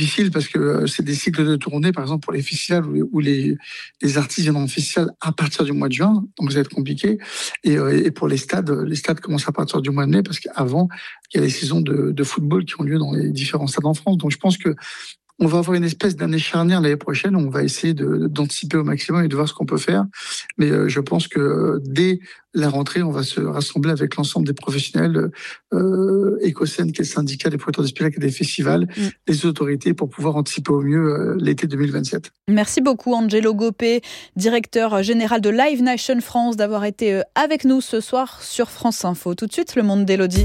difficile parce que c'est des cycles de tournée, par exemple pour les festivals où les artistes viennent en festival à partir du mois de juin, donc ça va être compliqué. Et pour les stades commencent à partir du mois de mai parce qu'avant, il y a les saisons de football qui ont lieu dans les différents stades en France. Donc je pense que on va avoir une espèce d'année charnière l'année prochaine. On va essayer d'anticiper au maximum et de voir ce qu'on peut faire. Mais je pense que dès la rentrée, on va se rassembler avec l'ensemble des professionnels, Ecocène, qui est le syndicat des producteurs de spectacles et des festivals, les autorités, pour pouvoir anticiper au mieux l'été 2027. Merci beaucoup Angelo Gopé, directeur général de Live Nation France, d'avoir été avec nous ce soir sur France Info. Tout de suite, le monde d'Élodie.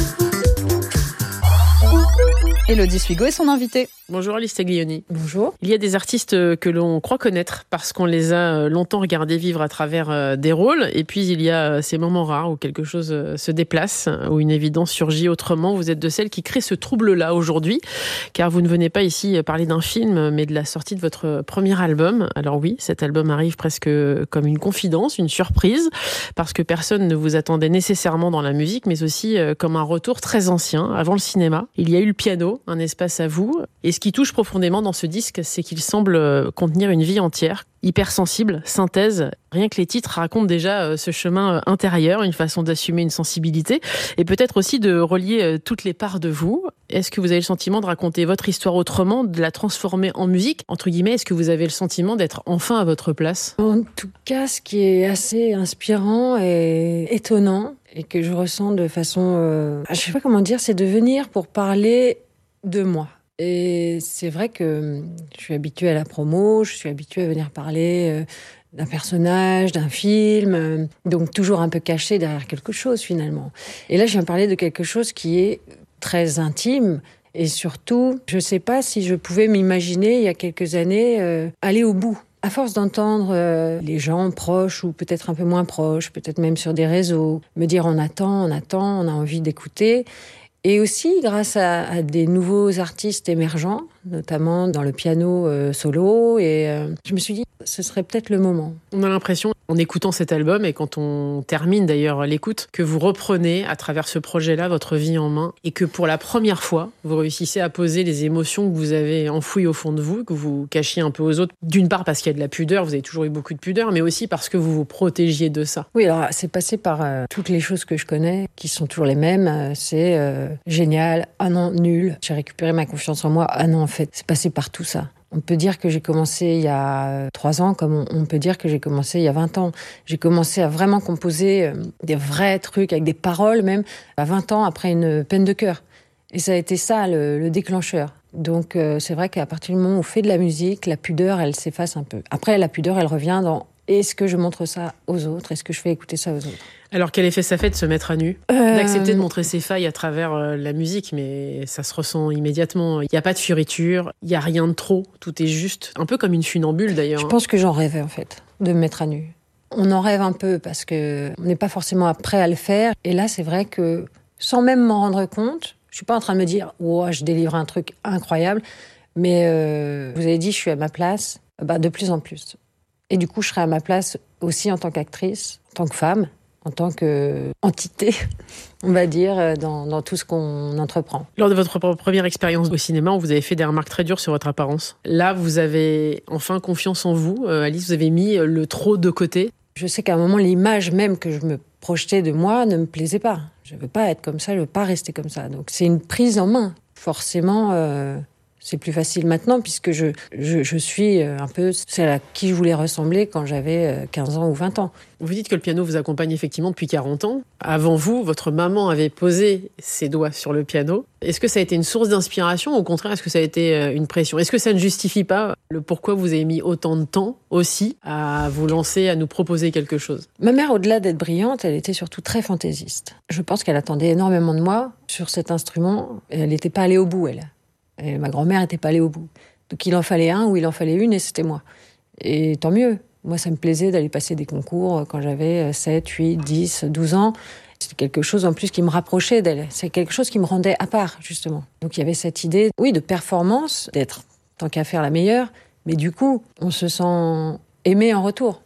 Élodie Suigo est son invitée. Bonjour Alice Taglioni. Bonjour. Il y a des artistes que l'on croit connaître parce qu'on les a longtemps regardés vivre à travers des rôles. Et puis il y a ces moments rares où quelque chose se déplace, où une évidence surgit autrement. Vous êtes de celles qui créent ce trouble-là aujourd'hui, car vous ne venez pas ici parler d'un film, mais de la sortie de votre premier album. Alors oui, cet album arrive presque comme une confidence, une surprise, parce que personne ne vous attendait nécessairement dans la musique, mais aussi comme un retour très ancien, avant le cinéma. Il y a eu le piano, un espace à vous. Et ce qui touche profondément dans ce disque, c'est qu'il semble contenir une vie entière, hypersensible, synthèse. Rien que les titres racontent déjà ce chemin intérieur, une façon d'assumer une sensibilité et peut-être aussi de relier toutes les parts de vous. Est-ce que vous avez le sentiment de raconter votre histoire autrement, de la transformer en musique, entre guillemets? Est-ce que vous avez le sentiment d'être enfin à votre place? En tout cas, ce qui est assez inspirant et étonnant et que je ressens de façon... je sais pas comment dire, c'est de venir pour parler de moi. Et c'est vrai que je suis habituée à la promo, je suis habituée à venir parler d'un personnage, d'un film, donc toujours un peu caché derrière quelque chose finalement. Et là, je viens parler de quelque chose qui est très intime et surtout, je ne sais pas si je pouvais m'imaginer il y a quelques années aller au bout. À force d'entendre les gens proches ou peut-être un peu moins proches, peut-être même sur des réseaux, me dire on attend, on a envie d'écouter. Et aussi grâce à des nouveaux artistes émergents, notamment dans le piano solo. Et je me suis dit, ce serait peut-être le moment. On a l'impression, en écoutant cet album, et quand on termine d'ailleurs l'écoute, que vous reprenez à travers ce projet-là votre vie en main et que pour la première fois, vous réussissez à poser les émotions que vous avez enfouies au fond de vous, que vous cachiez un peu aux autres. D'une part parce qu'il y a de la pudeur, vous avez toujours eu beaucoup de pudeur, mais aussi parce que vous vous protégiez de ça. Oui, alors c'est passé par toutes les choses que je connais, qui sont toujours les mêmes. C'est génial, ah non, nul. J'ai récupéré ma confiance en moi, ah non, en fait, c'est passé par tout ça. On peut dire que j'ai commencé il y a 3 ans, comme on peut dire que j'ai commencé il y a 20 ans. J'ai commencé à vraiment composer des vrais trucs, avec des paroles même, à 20 ans, après une peine de cœur. Et ça a été ça, le déclencheur. Donc c'est vrai qu'à partir du moment où on fait de la musique, la pudeur, elle s'efface un peu. Après, la pudeur, elle revient dans « est-ce que je montre ça aux autres ? Est-ce que je fais écouter ça aux autres ?» Alors, quel effet ça fait de se mettre à nu, d'accepter de montrer ses failles à travers la musique, mais ça se ressent immédiatement. Il n'y a pas de fioriture, il n'y a rien de trop, tout est juste, un peu comme une funambule d'ailleurs. Je pense que j'en rêvais en fait, de me mettre à nu. On en rêve un peu parce qu'on n'est pas forcément prêt à le faire. Et là, c'est vrai que, sans même m'en rendre compte, je ne suis pas en train de me dire « oh, je délivre un truc incroyable », mais vous avez dit « je suis à ma place », de plus en plus. Et du coup, je serai à ma place aussi en tant qu'actrice, en tant que femme, en tant qu'entité, on va dire, dans tout ce qu'on entreprend. Lors de votre première expérience au cinéma, vous avez fait des remarques très dures sur votre apparence. Là, vous avez enfin confiance en vous. Alice, vous avez mis le trop de côté. Je sais qu'à un moment, l'image même que je me projetais de moi ne me plaisait pas. Je ne veux pas être comme ça, je ne veux pas rester comme ça. Donc c'est une prise en main. Forcément, c'est plus facile maintenant puisque je suis un peu celle à qui je voulais ressembler quand j'avais 15 ans ou 20 ans. Vous dites que le piano vous accompagne effectivement depuis 40 ans. Avant vous, votre maman avait posé ses doigts sur le piano. Est-ce que ça a été une source d'inspiration ou au contraire, est-ce que ça a été une pression? Est-ce que ça ne justifie pas le pourquoi vous avez mis autant de temps aussi à vous lancer, à nous proposer quelque chose? Ma mère, au-delà d'être brillante, elle était surtout très fantaisiste. Je pense qu'elle attendait énormément de moi sur cet instrument. Elle n'était pas allée au bout, elle. Et ma grand-mère n'était pas allée au bout. Donc il en fallait un ou il en fallait une et c'était moi. Et tant mieux. Moi, ça me plaisait d'aller passer des concours quand j'avais 7, 8, 10, 12 ans. C'était quelque chose en plus qui me rapprochait d'elle. C'est quelque chose qui me rendait à part, justement. Donc il y avait cette idée, oui, de performance, d'être tant qu'à faire la meilleure. Mais du coup, on se sent aimé en retour.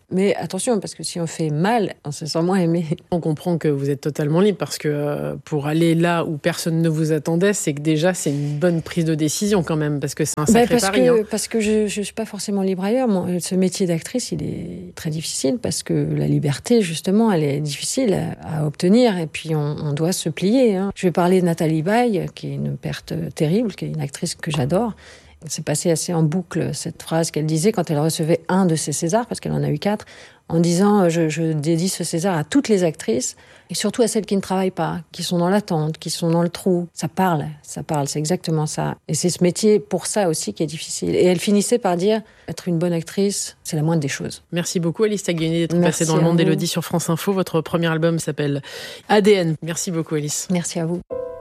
Mais attention, parce que si on fait mal, on se sent moins aimé. On comprend que vous êtes totalement libre parce que pour aller là où personne ne vous attendait, c'est que déjà c'est une bonne prise de décision quand même, parce que c'est un sacré pari. Parce que je suis pas forcément libre ailleurs. Ce métier d'actrice, il est très difficile parce que la liberté, justement, elle est difficile à obtenir et puis on doit se plier. Je vais parler de Nathalie Baye, qui est une perte terrible, qui est une actrice que j'adore. C'est passé assez en boucle cette phrase qu'elle disait quand elle recevait un de ses Césars, parce qu'elle en a eu 4, en disant je dédie ce César à toutes les actrices et surtout à celles qui ne travaillent pas, qui sont dans l'attente, qui sont dans le trou. Ça parle, c'est exactement ça. Et c'est ce métier pour ça aussi qui est difficile. Et elle finissait par dire être une bonne actrice, c'est la moindre des choses. Merci beaucoup Alice Taglioni d'être passée dans Le Monde d'Élodie sur France Info. Votre premier album s'appelle ADN. Merci beaucoup Alice. Merci à vous.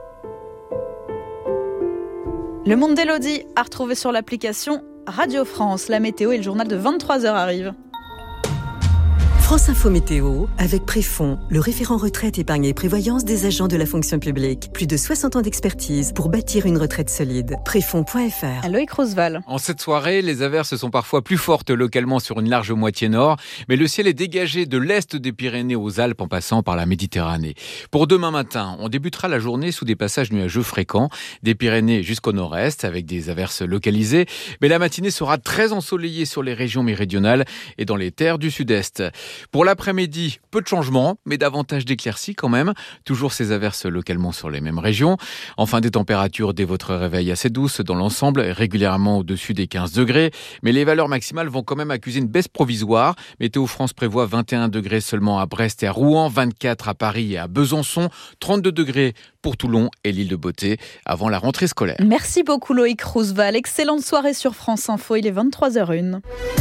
Le Monde d'Élodie à retrouver sur l'application Radio France. La météo et le journal de 23h arrivent. France Info Météo, avec Préfond, le référent retraite, épargne et prévoyance des agents de la fonction publique. Plus de 60 ans d'expertise pour bâtir une retraite solide. Préfond.fr. Loïc Roosevelt. En cette soirée, les averses sont parfois plus fortes localement sur une large moitié nord, mais le ciel est dégagé de l'est des Pyrénées aux Alpes en passant par la Méditerranée. Pour demain matin, on débutera la journée sous des passages nuageux fréquents, des Pyrénées jusqu'au nord-est avec des averses localisées, mais la matinée sera très ensoleillée sur les régions méridionales et dans les terres du sud-est. Pour l'après-midi, peu de changements, mais davantage d'éclaircies quand même. Toujours ces averses localement sur les mêmes régions. Enfin, des températures dès votre réveil assez douces dans l'ensemble, régulièrement au-dessus des 15 degrés. Mais les valeurs maximales vont quand même accuser une baisse provisoire. Météo France prévoit 21 degrés seulement à Brest et à Rouen, 24 à Paris et à Besançon, 32 degrés pour Toulon et l'île de Beauté avant la rentrée scolaire. Merci beaucoup Loïc Roosevelt. Excellente soirée sur France Info, il est 23h01.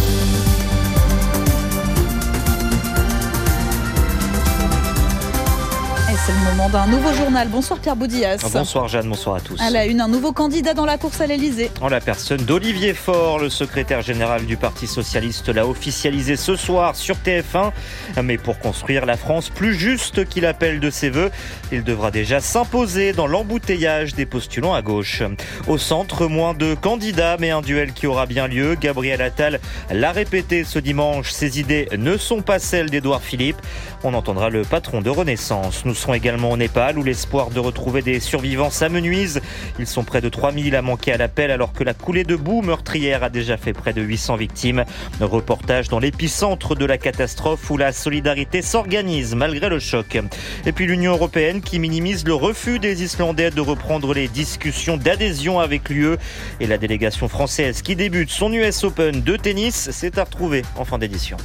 C'est le moment d'un nouveau journal. Bonsoir Pierre Boudillas. Bonsoir Jeanne, bonsoir à tous. À la une, un nouveau candidat dans la course à l'Elysée. En la personne d'Olivier Faure, le secrétaire général du Parti Socialiste l'a officialisé ce soir sur TF1. Mais pour construire la France plus juste qu'il appelle de ses voeux, il devra déjà s'imposer dans l'embouteillage des postulants à gauche. Au centre, moins de candidats, mais un duel qui aura bien lieu. Gabriel Attal l'a répété ce dimanche, ses idées ne sont pas celles d'Édouard Philippe. On entendra le patron de Renaissance. Nous serons également au Népal où l'espoir de retrouver des survivants s'amenuise. Ils sont près de 3000 à manquer à l'appel alors que la coulée de boue meurtrière a déjà fait près de 800 victimes. Reportage dans l'épicentre de la catastrophe où la solidarité s'organise malgré le choc. Et puis l'Union européenne qui minimise le refus des Islandais de reprendre les discussions d'adhésion avec l'UE. Et la délégation française qui débute son US Open de tennis, c'est à retrouver en fin d'édition.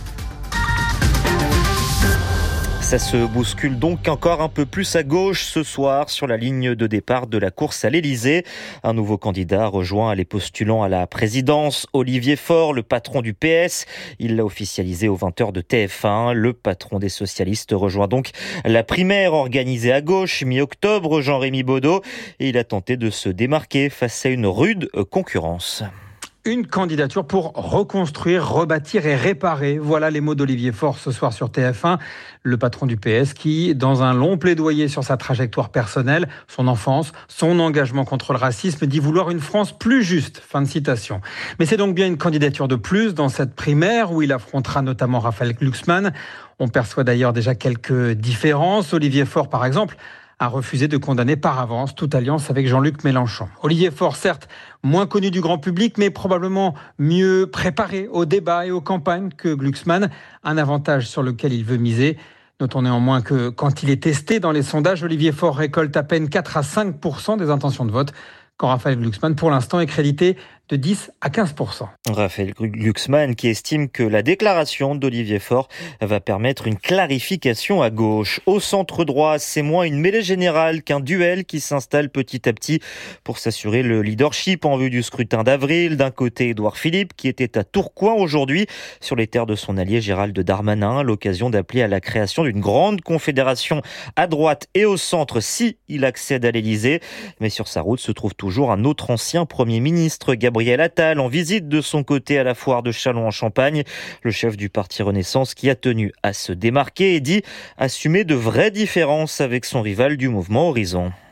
Ça se bouscule donc encore un peu plus à gauche ce soir sur la ligne de départ de la course à l'Elysée. Un nouveau candidat rejoint les postulants à la présidence, Olivier Faure, le patron du PS. Il l'a officialisé aux 20h de TF1. Le patron des socialistes rejoint donc la primaire organisée à gauche, mi-octobre, Jean-Rémy Baudot. Et il a tenté de se démarquer face à une rude concurrence. Une candidature pour reconstruire, rebâtir et réparer. Voilà les mots d'Olivier Faure ce soir sur TF1, le patron du PS qui, dans un long plaidoyer sur sa trajectoire personnelle, son enfance, son engagement contre le racisme, dit vouloir une France plus juste. Fin de citation. Mais c'est donc bien une candidature de plus dans cette primaire où il affrontera notamment Raphaël Glucksmann. On perçoit d'ailleurs déjà quelques différences. Olivier Faure, par exemple, a refusé de condamner par avance toute alliance avec Jean-Luc Mélenchon. Olivier Faure, certes, moins connu du grand public, mais probablement mieux préparé aux débats et aux campagnes que Glucksmann, un avantage sur lequel il veut miser. Notons néanmoins que quand il est testé dans les sondages, Olivier Faure récolte à peine 4 à 5% des intentions de vote, quand Raphaël Glucksmann, pour l'instant, est crédité de 10 à 15%. Raphaël Glucksmann qui estime que la déclaration d'Olivier Faure va permettre une clarification à gauche. Au centre droit, c'est moins une mêlée générale qu'un duel qui s'installe petit à petit pour s'assurer le leadership en vue du scrutin d'avril. D'un côté, Édouard Philippe qui était à Tourcoing aujourd'hui sur les terres de son allié Gérald Darmanin, l'occasion d'appeler à la création d'une grande confédération à droite et au centre si il accède à l'Élysée. Mais sur sa route se trouve toujours un autre ancien Premier ministre, Gabriel Attal, en visite de son côté à la foire de Châlons-en-Champagne. Le chef du parti Renaissance qui a tenu à se démarquer et dit assumer de vraies différences avec son rival du mouvement Horizon.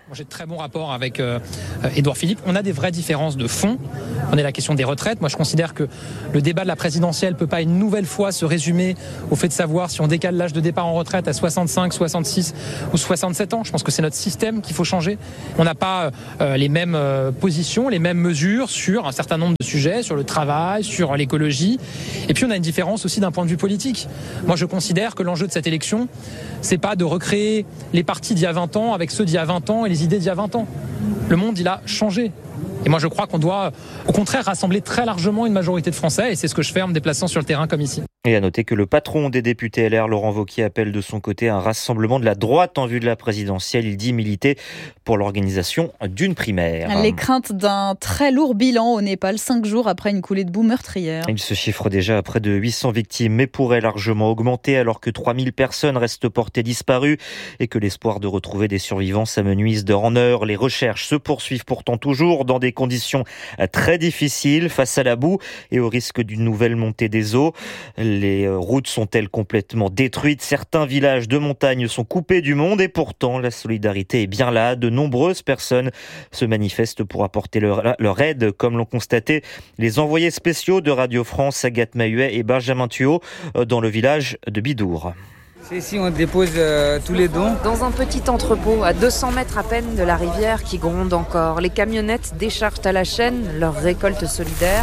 J'ai de très bons rapports avec Édouard Philippe. On a des vraies différences de fond. On est la question des retraites. Moi, je considère que le débat de la présidentielle ne peut pas une nouvelle fois se résumer au fait de savoir si on décale l'âge de départ en retraite à 65, 66 ou 67 ans. Je pense que c'est notre système qu'il faut changer. On n'a pas les mêmes positions, les mêmes mesures sur un certain nombre de sujets, sur le travail, sur l'écologie. Et puis, on a une différence aussi d'un point de vue politique. Moi, je considère que l'enjeu de cette élection, c'est pas de recréer les partis d'il y a 20 ans avec ceux d'il y a 20 ans et les idées d'il y a 20 ans. Le monde, il a changé. Et moi, je crois qu'on doit, au contraire, rassembler très largement une majorité de Français. Et c'est ce que je fais en me déplaçant sur le terrain comme ici. Et à noter que le patron des députés LR, Laurent Wauquiez, appelle de son côté un rassemblement de la droite en vue de la présidentielle. Il dit militer pour l'organisation d'une primaire. Les craintes d'un très lourd bilan au Népal, 5 jours après une coulée de boue meurtrière. Il se chiffre déjà à près de 800 victimes, mais pourrait largement augmenter alors que 3000 personnes restent portées disparues et que l'espoir de retrouver des survivants s'amenuise d'heure en heure. Les recherches se poursuivent pourtant toujours dans des conditions très difficiles face à la boue et au risque d'une nouvelle montée des eaux. Les routes sont-elles complètement détruites? Certains villages de montagne sont coupés du monde et pourtant la solidarité est bien là. De nombreuses personnes se manifestent pour apporter leur aide, comme l'ont constaté les envoyés spéciaux de Radio France, Agathe Mahuet et Benjamin Thuot, dans le village de Bidour. C'est ici on dépose tous les dons. Dans un petit entrepôt, à 200 mètres à peine de la rivière qui gronde encore, les camionnettes déchargent à la chaîne leur récolte solidaire.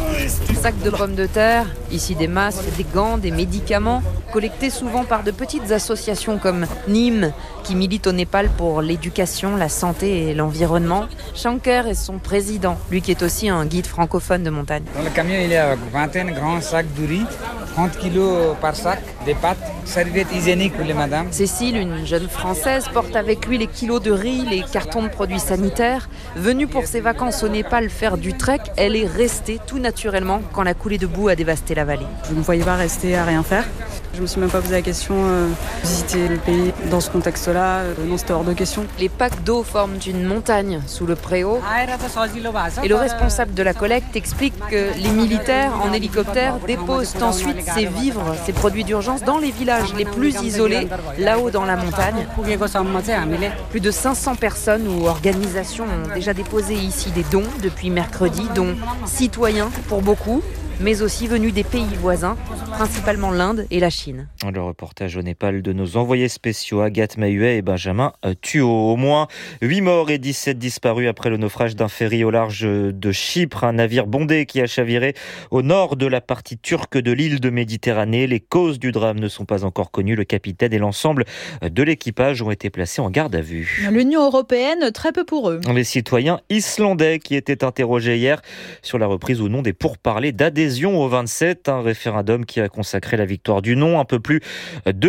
Sacs de pommes de terre, ici des masques, des gants, des médicaments, collectés souvent par de petites associations comme Nîmes, qui militent au Népal pour l'éducation, la santé et l'environnement. Shankar est son président, lui qui est aussi un guide francophone de montagne. Dans le camion, il y a 21 grands sacs de riz, 30 kilos par sac, des pâtes, serviettes hygiéniques pour les madames. Cécile, une jeune Française, porte avec lui les kilos de riz, les cartons de produits sanitaires. Venue pour ses vacances au Népal faire du trek, elle est restée tout naturellement quand la coulée de boue a dévasté la vallée. Je ne me voyais pas rester à rien faire. Je me suis même pas posé la question visiter le pays dans ce contexte-là, non, c'était hors de question. Les packs d'eau forment une montagne sous le préau. Et le responsable de la collecte explique que les militaires en hélicoptère déposent ensuite ces vivres, ces produits d'urgence dans les villages les plus isolés, là-haut dans la montagne. Plus de 500 personnes ou organisations ont déjà déposé ici des dons depuis mercredi, dont citoyens pour beaucoup, mais aussi venus des pays voisins, principalement l'Inde et la Chine. Le reportage au Népal de nos envoyés spéciaux Agathe Mahuet et Benjamin Thuot. Au moins 8 morts et 17 disparus après le naufrage d'un ferry au large de Chypre, un navire bondé qui a chaviré au nord de la partie turque de l'île de Méditerranée. Les causes du drame ne sont pas encore connues. Le capitaine et l'ensemble de l'équipage ont été placés en garde à vue. L'Union européenne, très peu pour eux. Les citoyens islandais qui étaient interrogés hier sur la reprise ou non des pourparlers d'adhésion au 27, un référendum qui a consacré la victoire du non. Un peu plus de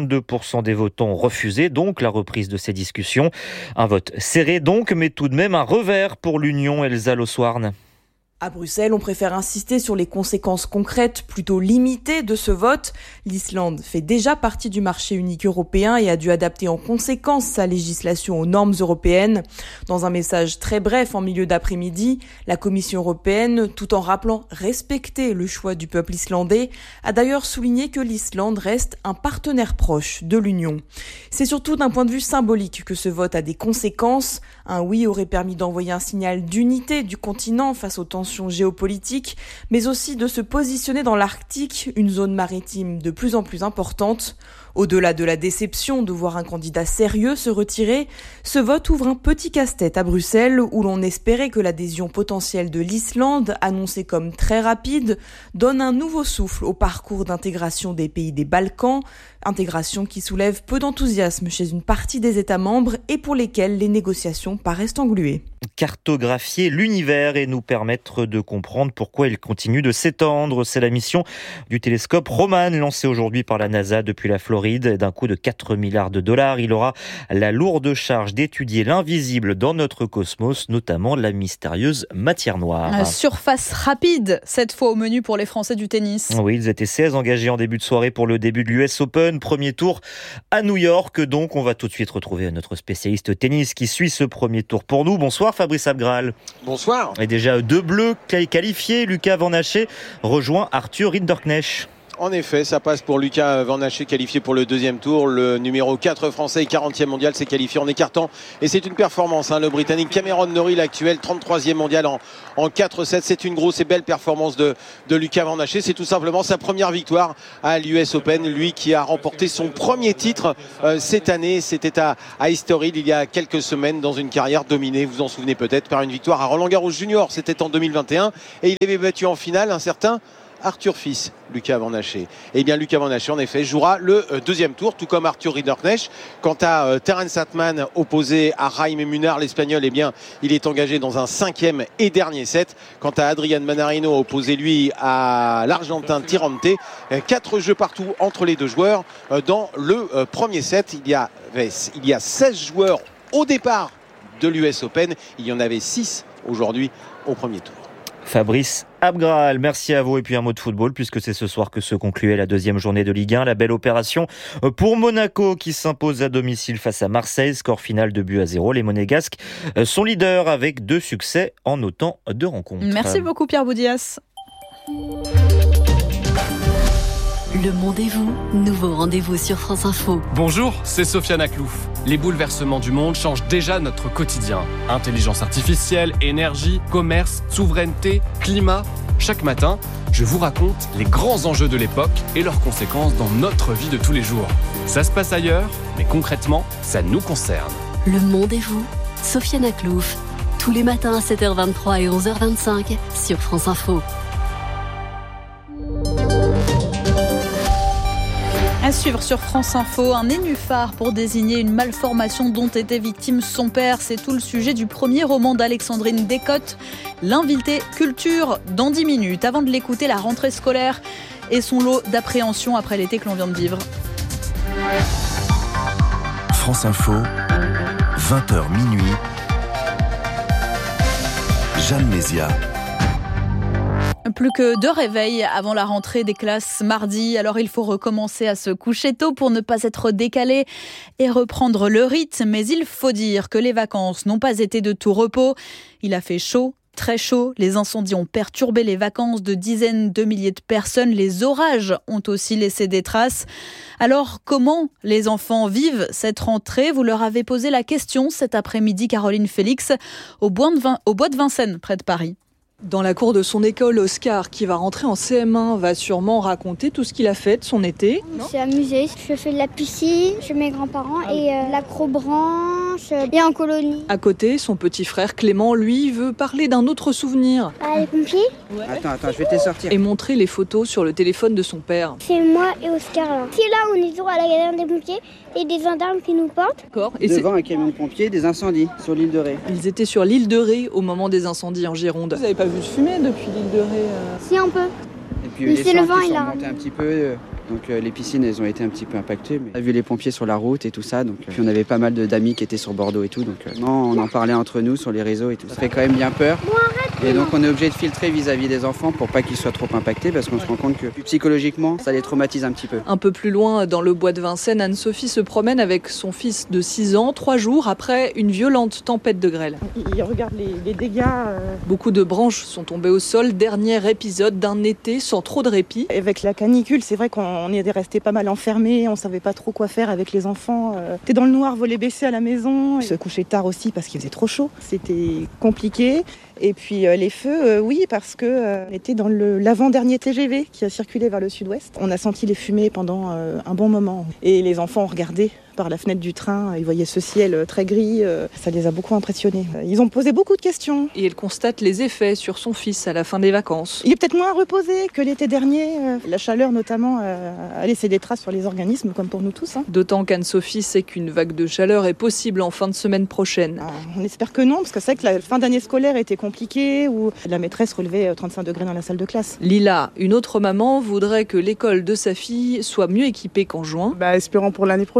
52% des votants ont refusé donc la reprise de ces discussions. Un vote serré donc, mais tout de même un revers pour l'Union. Elsa Loswarn. À Bruxelles, on préfère insister sur les conséquences concrètes plutôt limitées de ce vote. L'Islande fait déjà partie du marché unique européen et a dû adapter en conséquence sa législation aux normes européennes. Dans un message très bref en milieu d'après-midi, la Commission européenne, tout en rappelant respecter le choix du peuple islandais, a d'ailleurs souligné que l'Islande reste un partenaire proche de l'Union. C'est surtout d'un point de vue symbolique que ce vote a des conséquences. Un oui aurait permis d'envoyer un signal d'unité du continent face aux tensions géopolitiques, mais aussi de se positionner dans l'Arctique, une zone maritime de plus en plus importante. Au-delà de la déception de voir un candidat sérieux se retirer, ce vote ouvre un petit casse-tête à Bruxelles où l'on espérait que l'adhésion potentielle de l'Islande, annoncée comme très rapide, donne un nouveau souffle au parcours d'intégration des pays des Balkans, intégration qui soulève peu d'enthousiasme chez une partie des États membres et pour lesquels les négociations paraissent engluées. Cartographier l'univers et nous permettre de comprendre pourquoi il continue de s'étendre. C'est la mission du télescope Roman lancé aujourd'hui par la NASA depuis la Floride. D'un coût de 4 milliards de dollars, il aura la lourde charge d'étudier l'invisible dans notre cosmos, notamment la mystérieuse matière noire. Surface rapide, cette fois au menu pour les Français du tennis. Oui, ils étaient 16 engagés en début de soirée pour le début de l'US Open. Premier tour à New York. Donc, on va tout de suite retrouver notre spécialiste tennis qui suit ce premier tour pour nous. Bonsoir Fabrice Abgral. Bonsoir. Et déjà deux bleus qualifiés. Lucas Van Haché rejoint Arthur Rinderknecht. En effet, ça passe pour Lucas Van Haché, qualifié pour le deuxième tour. Le numéro 4 français, 40e mondial, s'est qualifié en écartant. Et c'est une performance, le Britannique Cameron Norrie, l'actuel 33e mondial en 4-7. C'est une grosse et belle performance de Lucas Van Haché. C'est tout simplement sa première victoire à l'US Open. Lui qui a remporté son premier titre cette année. C'était à Estoril il y a quelques semaines, dans une carrière dominée, vous vous en souvenez peut-être, par une victoire à Roland-Garros Junior. C'était en 2021. Et il avait battu en finale un certain Arthur Fils, Lucas Van Haché. Et bien Lucas Van Haché en effet jouera le deuxième tour, tout comme Arthur Rinderknecht. Quant à Terence Hartmann, opposé à Jaime Munar, l'Espagnol, eh bien il est engagé dans un 5e et dernier set. Quant à Adrian Manarino, opposé lui à l'Argentin Tirante, 4 jeux partout entre les deux joueurs. Dans le premier set, il y a 16 joueurs au départ de l'US Open. Il y en avait 6 aujourd'hui au premier tour. Fabrice Abgral, merci à vous. Et puis un mot de football, puisque c'est ce soir que se concluait la deuxième journée de Ligue 1. La belle opération pour Monaco qui s'impose à domicile face à Marseille. Score final 2-0. Les Monégasques sont leaders avec 2 succès en autant de rencontres. Merci beaucoup Pierre Boudias. Le Monde et vous, nouveau rendez-vous sur France Info. Bonjour, c'est Sofiane Aklouf. Les bouleversements du monde changent déjà notre quotidien. Intelligence artificielle, énergie, commerce, souveraineté, climat. Chaque matin, je vous raconte les grands enjeux de l'époque et leurs conséquences dans notre vie de tous les jours. Ça se passe ailleurs, mais concrètement, ça nous concerne. Le Monde et vous, Sofiane Aklouf. Tous les matins à 7h23 et 11h25 sur France Info. À suivre sur France Info, un nénuphar pour désigner une malformation dont était victime son père. C'est tout le sujet du premier roman d'Alexandrine Descotes, L'invité culture, dans 10 minutes. Avant de l'écouter, la rentrée scolaire et son lot d'appréhension après l'été que l'on vient de vivre. France Info, 20h minuit. Jeanne Mézia. Plus que 2 réveils avant la rentrée des classes mardi. Alors il faut recommencer à se coucher tôt pour ne pas être décalé et reprendre le rythme. Mais il faut dire que les vacances n'ont pas été de tout repos. Il a fait chaud. Très chaud, les incendies ont perturbé les vacances de dizaines de milliers de personnes. Les orages ont aussi laissé des traces. Alors, comment les enfants vivent cette rentrée ? Vous leur avez posé la question cet après-midi, Caroline Félix, au bois de Vincennes, près de Paris. Dans la cour de son école, Oscar, qui va rentrer en CM1, va sûrement raconter tout ce qu'il a fait de son été. On s'est amusé. Je fais de la piscine chez mes grands-parents et l'acrobranche et en colonie. À côté, son petit frère Clément, lui, veut parler d'un autre souvenir. Les pompiers ? Ouais. Attends, je vais te sortir. Et montrer les photos sur le téléphone de son père. C'est moi et Oscar là. C'est là, on est toujours à la galerie des pompiers et des gendarmes qui nous portent. D'accord. Et devant un camion de pompiers, des incendies sur l'île de Ré. Ils étaient sur l'île de Ré au moment des incendies en Gironde. Vous n'avez pas vu de fumée depuis l'île de Ré Si, un peu. Et puis les vents qui sont remontés un petit peu. Donc les piscines, elles ont été un petit peu impactées. Mais on a vu les pompiers sur la route et tout ça. Donc, puis on avait pas mal d'amis qui étaient sur Bordeaux et tout. Donc non, on en parlait entre nous sur les réseaux et tout. Ça fait quand même bien peur. Et donc on est obligé de filtrer vis-à-vis des enfants pour pas qu'ils soient trop impactés parce qu'on se rend compte que psychologiquement, ça les traumatise un petit peu. Un peu plus loin, dans le bois de Vincennes, Anne-Sophie se promène avec son fils de 6 ans, 3 jours après une violente tempête de grêle. Il regarde les dégâts. Beaucoup de branches sont tombées au sol. Dernier épisode d'un été sans trop de répit. Avec la canicule, c'est vrai qu'on est resté pas mal enfermés. On savait pas trop quoi faire avec les enfants. T'es dans le noir, volets baissés à la maison. Se coucher tard aussi parce qu'il faisait trop chaud. C'était compliqué. Et puis les feux, oui, parce qu'on était dans l'avant-dernier TGV qui a circulé vers le sud-ouest. On a senti les fumées pendant un bon moment. Et les enfants ont regardé par la fenêtre du train, ils voyaient ce ciel très gris, ça les a beaucoup impressionnés. Ils ont posé beaucoup de questions. Et elle constate les effets sur son fils à la fin des vacances. Il est peut-être moins reposé que l'été dernier. La chaleur notamment a laissé des traces sur les organismes, comme pour nous tous. D'autant qu'Anne-Sophie sait qu'une vague de chaleur est possible en fin de semaine prochaine. On espère que non, parce que c'est vrai que la fin d'année scolaire était compliquée, où la maîtresse relevait 35 degrés dans la salle de classe. Lila, une autre maman, voudrait que l'école de sa fille soit mieux équipée qu'en juin. Espérons pour l'année prochaine, d'avoir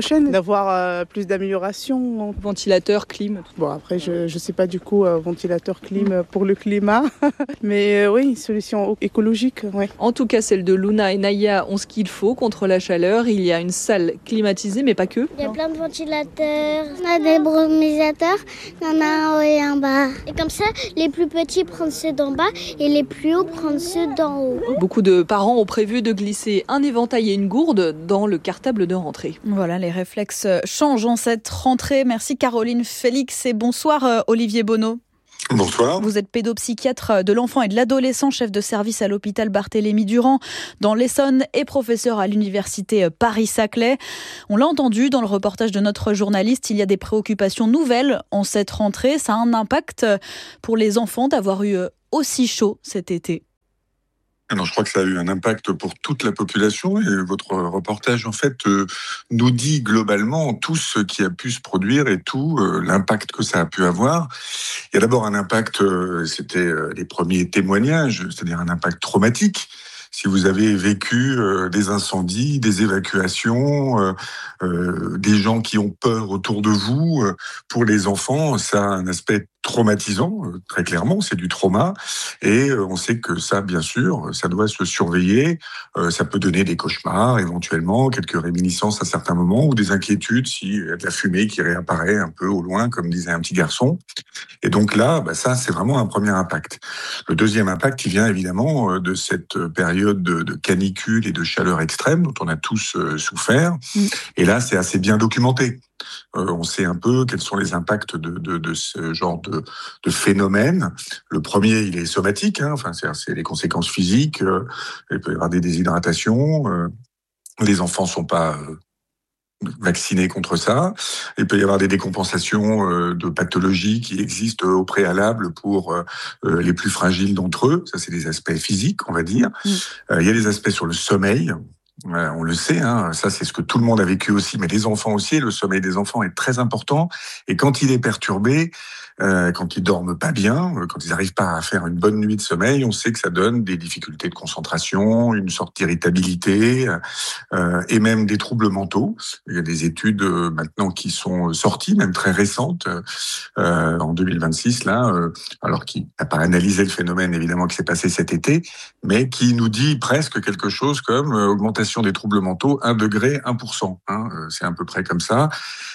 avoir plus d'amélioration. Ventilateur, clim. Bon, après, je sais pas du coup, ventilateur, clim pour le climat. Mais oui, solution écologique, ouais. En tout cas, celle de Luna et Naya ont ce qu'il faut contre la chaleur. Il y a une salle climatisée, mais pas que. Il y a plein de ventilateurs, on a des brumisateurs, il y en a un haut et un bas. Et comme ça, les plus petits prennent ceux d'en bas et les plus hauts prennent ceux d'en haut. Beaucoup de parents ont prévu de glisser un éventail et une gourde dans le cartable de rentrée. Voilà, les réflexes changent en cette rentrée. Merci Caroline Félix et bonsoir Olivier Bonneau. Bonsoir. Vous êtes pédopsychiatre de l'enfant et de l'adolescent, chef de service à l'hôpital Barthélemy-Durand dans l'Essonne et professeur à l'université Paris-Saclay. On l'a entendu dans le reportage de notre journaliste, il y a des préoccupations nouvelles en cette rentrée. Ça a un impact pour les enfants d'avoir eu aussi chaud cet été. Alors, je crois que ça a eu un impact pour toute la population et votre reportage, en fait, nous dit globalement tout ce qui a pu se produire et tout l'impact que ça a pu avoir. Il y a d'abord un impact, c'était les premiers témoignages, c'est-à-dire un impact traumatique. Si vous avez vécu des incendies, des évacuations, des gens qui ont peur autour de vous, pour les enfants, ça a un aspect traumatisant, très clairement, c'est du trauma. Et on sait que ça, bien sûr, ça doit se surveiller. Ça peut donner des cauchemars, éventuellement, quelques réminiscences à certains moments, ou des inquiétudes s'il y a de la fumée qui réapparaît un peu au loin, comme disait un petit garçon. Et donc là, ça, c'est vraiment un premier impact. Le deuxième impact, il vient évidemment de cette période de canicule et de chaleur extrême dont on a tous souffert. Et là, c'est assez bien documenté. On sait un peu quels sont les impacts de ce genre de phénomène. Le premier, il est somatique, c'est les conséquences physiques. Il peut y avoir des déshydratations. Les enfants sont pas vaccinés contre ça. Il peut y avoir des décompensations de pathologies qui existent au préalable pour les plus fragiles d'entre eux. Ça, c'est des aspects physiques, on va dire. Il y a des aspects sur le sommeil. On le sait, ça c'est ce que tout le monde a vécu aussi, mais les enfants aussi, le sommeil des enfants est très important. Et quand il est perturbé, quand ils dorment pas bien, quand ils n'arrivent pas à faire une bonne nuit de sommeil, on sait que ça donne des difficultés de concentration, une sorte d'irritabilité et même des troubles mentaux. Il y a des études maintenant qui sont sorties, même très récentes, en 2026 là, alors qui n'a pas analysé le phénomène évidemment qui s'est passé cet été, mais qui nous dit presque quelque chose comme augmentation des troubles mentaux 1 degré, 1%. C'est à peu près comme ça.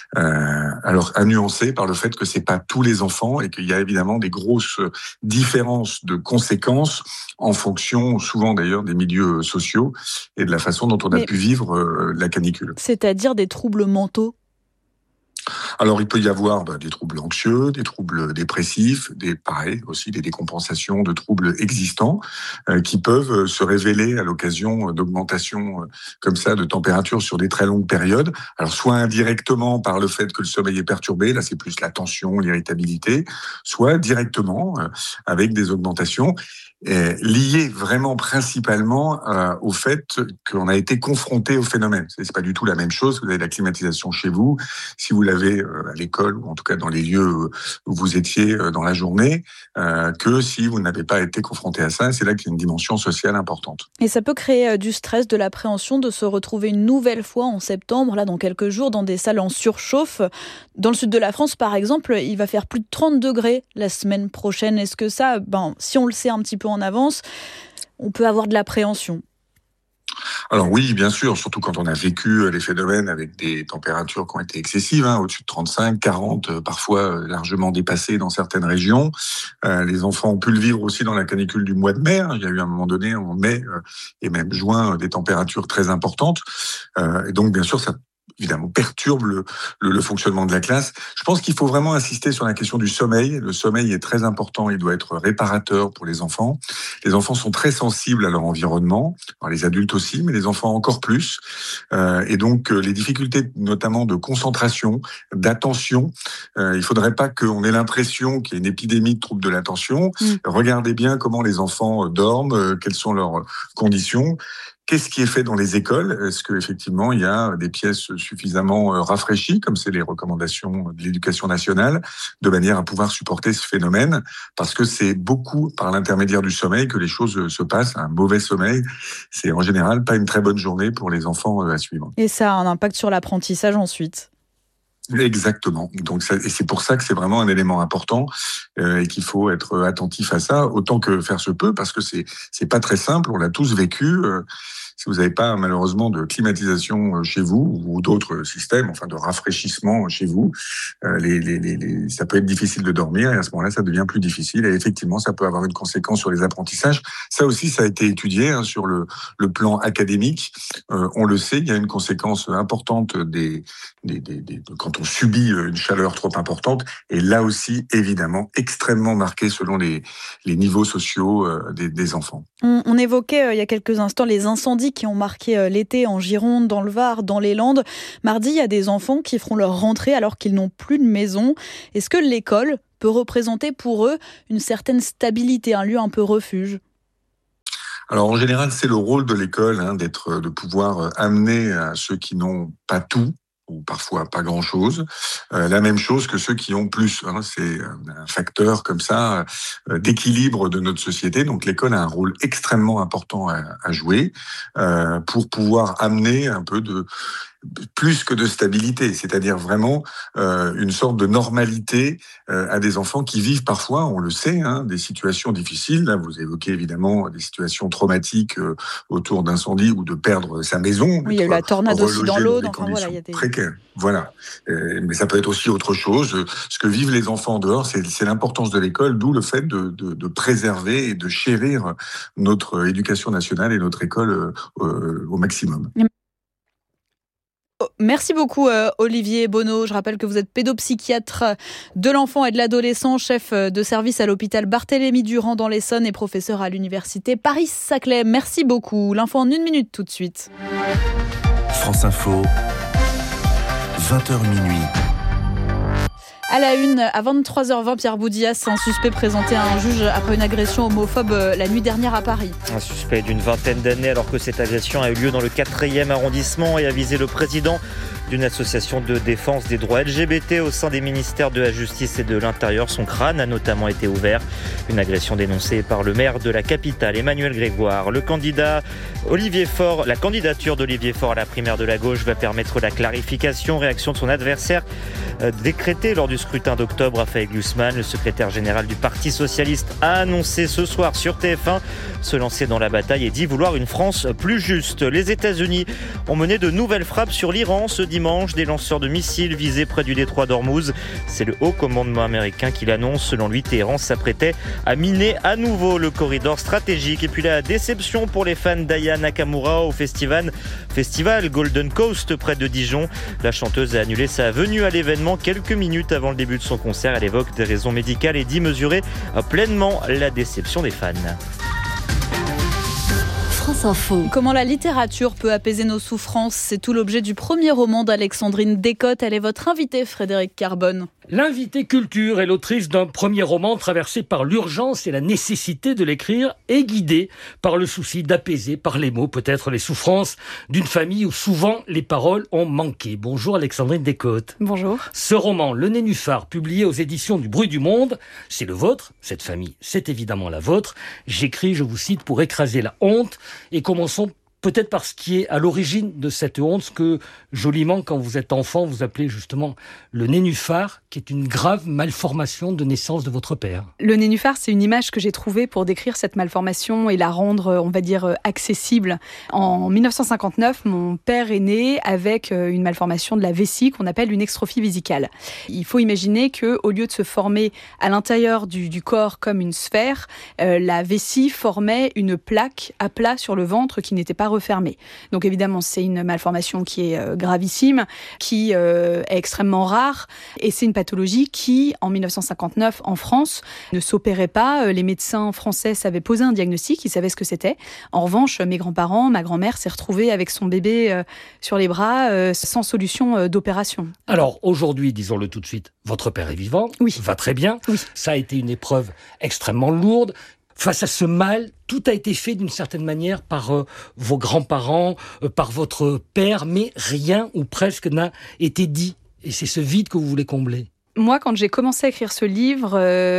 Alors à nuancer par le fait que c'est pas tous les enfants et qu'il y a évidemment des grosses différences de conséquences en fonction souvent d'ailleurs des milieux sociaux et de la façon dont on a pu vivre la canicule. C'est-à-dire des troubles mentaux? Alors, il peut y avoir des troubles anxieux, des troubles dépressifs, pareil, aussi des décompensations de troubles existants qui peuvent se révéler à l'occasion d'augmentations comme ça de température sur des très longues périodes. Alors, soit indirectement par le fait que le sommeil est perturbé, là c'est plus la tension, l'irritabilité, soit directement avec des augmentations liées vraiment principalement au fait qu'on a été confronté au phénomène. C'est pas du tout la même chose. Vous avez la climatisation chez vous, si vous l'avez à l'école ou en tout cas dans les lieux où vous étiez dans la journée, que si vous n'avez pas été confronté à ça. C'est là qu'il y a une dimension sociale importante. Et ça peut créer du stress, de l'appréhension de se retrouver une nouvelle fois en septembre, là dans quelques jours, dans des salles en surchauffe. Dans le sud de la France, par exemple, il va faire plus de 30 degrés la semaine prochaine. Est-ce que ça, si on le sait un petit peu en avance, on peut avoir de l'appréhension? Alors oui, bien sûr, surtout quand on a vécu les phénomènes avec des températures qui ont été excessives, au-dessus de 35, 40, parfois largement dépassées dans certaines régions. Les enfants ont pu le vivre aussi dans la canicule du mois de mai. Il y a eu à un moment donné, en mai et même juin, des températures très importantes. Et donc, bien sûr, ça évidemment perturbe le fonctionnement de la classe. Je pense qu'il faut vraiment insister sur la question du sommeil. Le sommeil est très important, il doit être réparateur pour les enfants. Les enfants sont très sensibles à leur environnement, alors les adultes aussi, mais les enfants encore plus. Et donc les difficultés notamment de concentration, d'attention, il faudrait pas qu'on ait l'impression qu'il y a une épidémie de troubles de l'attention. Regardez bien comment les enfants dorment, quelles sont leurs conditions. Qu'est-ce qui est fait dans les écoles? Est-ce qu'effectivement, il y a des pièces suffisamment rafraîchies, comme c'est les recommandations de l'éducation nationale, de manière à pouvoir supporter ce phénomène? Parce que c'est beaucoup par l'intermédiaire du sommeil que les choses se passent. Un mauvais sommeil, c'est en général pas une très bonne journée pour les enfants à suivre. Et ça a un impact sur l'apprentissage ensuite? Exactement. Donc et c'est pour ça que c'est vraiment un élément important et qu'il faut être attentif à ça autant que faire se peut, parce que c'est pas très simple. On l'a tous vécu. Si vous n'avez pas malheureusement de climatisation chez vous ou d'autres systèmes, enfin de rafraîchissement chez vous, ça peut être difficile de dormir et à ce moment-là, ça devient plus difficile. Et effectivement, ça peut avoir une conséquence sur les apprentissages. Ça aussi, ça a été étudié sur le plan académique. On le sait, il y a une conséquence importante quand on subit une chaleur trop importante. Et là aussi, évidemment, extrêmement marquée selon les niveaux sociaux des enfants. On évoquait il y a quelques instants les incendies qui ont marqué l'été en Gironde, dans le Var, dans les Landes. Mardi, il y a des enfants qui feront leur rentrée alors qu'ils n'ont plus de maison. Est-ce que l'école peut représenter pour eux une certaine stabilité, un lieu un peu refuge ? Alors en général, c'est le rôle de l'école de pouvoir amener à ceux qui n'ont pas tout, ou parfois pas grand-chose, la même chose que ceux qui ont plus. C'est un facteur comme ça d'équilibre de notre société. Donc l'école a un rôle extrêmement important à jouer pour pouvoir amener un peu de plus que de stabilité, c'est-à-dire vraiment une sorte de normalité à des enfants qui vivent parfois, on le sait, des situations difficiles. Là, vous évoquez évidemment des situations traumatiques autour d'incendies ou de perdre sa maison. Oui, il y a eu la tornade aussi dans l'Aude. Enfin, voilà, il y a des précaires. Voilà. Mais ça peut être aussi autre chose. Ce que vivent les enfants en dehors, c'est l'importance de l'école, d'où le fait de préserver et de chérir notre éducation nationale et notre école au maximum. Merci beaucoup Olivier Bonneau. Je rappelle que vous êtes pédopsychiatre de l'enfant et de l'adolescent, chef de service à l'hôpital Barthélemy-Durand dans l'Essonne et professeur à l'université Paris-Saclay. Merci beaucoup. L'info en 1 minute tout de suite. France Info, 20h minuit. À la une, à 23h20, Pierre Boudias, un suspect présenté à un juge après une agression homophobe la nuit dernière à Paris. Un suspect d'une vingtaine d'années alors que cette agression a eu lieu dans le 4e arrondissement et a visé le président d'une association de défense des droits LGBT au sein des ministères de la Justice et de l'Intérieur. Son crâne a notamment été ouvert. Une agression dénoncée par le maire de la capitale, Emmanuel Grégoire. La candidature d'Olivier Faure à la primaire de la gauche va permettre la clarification. Réaction de son adversaire décrétée lors du scrutin d'octobre. Raphaël Glucksmann, le secrétaire général du Parti socialiste, a annoncé ce soir sur TF1 se lancer dans la bataille et dit vouloir une France plus juste. Les États-Unis ont mené de nouvelles frappes sur l'Iran ce dimanche. Des lanceurs de missiles visés près du détroit d'Ormuz. C'est le haut commandement américain qui l'annonce. Selon lui, Téhéran s'apprêtait à miner à nouveau le corridor stratégique. Et puis la déception pour les fans d'Aya Nakamura au festival Golden Coast près de Dijon. La chanteuse a annulé sa venue à l'événement quelques minutes avant le début de son concert. Elle évoque des raisons médicales et dit mesurer pleinement la déception des fans. France Info. Comment la littérature peut apaiser nos souffrances, c'est tout l'objet du premier roman d'Alexandrine Descotes. Elle est votre invitée, Frédéric Carbone. L'invitée culture est l'autrice d'un premier roman traversé par l'urgence et la nécessité de l'écrire et guidée par le souci d'apaiser par les mots peut-être les souffrances d'une famille où souvent les paroles ont manqué. Bonjour Alexandrine Descotes. Bonjour. Ce roman, Le Nénuphar, publié aux éditions du Bruit du Monde, c'est le vôtre, cette famille, c'est évidemment la vôtre. J'écris, je vous cite, pour écraser la honte. Et commençons peut-être par ce qui est à l'origine de cette honte, ce que joliment, quand vous êtes enfant, vous appelez justement le nénuphar, qui est une grave malformation de naissance de votre père. Le nénuphar, c'est une image que j'ai trouvée pour décrire cette malformation et la rendre, on va dire, accessible. En 1959, mon père est né avec une malformation de la vessie qu'on appelle une extrophie vésicale. Il faut imaginer qu'au lieu de se former à l'intérieur du corps comme une sphère, la vessie formait une plaque à plat sur le ventre qui n'était pas refermée. Donc évidemment, c'est une malformation qui est gravissime, qui est extrêmement rare, et c'est une pathologie qui, en 1959, en France, ne s'opérait pas. Les médecins français savaient poser un diagnostic, ils savaient ce que c'était. En revanche, mes grands-parents, ma grand-mère s'est retrouvée avec son bébé sur les bras, sans solution d'opération. Alors aujourd'hui, disons-le tout de suite, votre père est vivant, oui. Va très bien, oui. Ça a été une épreuve extrêmement lourde. Face à ce mal, tout a été fait d'une certaine manière par vos grands-parents, par votre père, mais rien ou presque n'a été dit. Et c'est ce vide que vous voulez combler. Moi, quand j'ai commencé à écrire ce livre,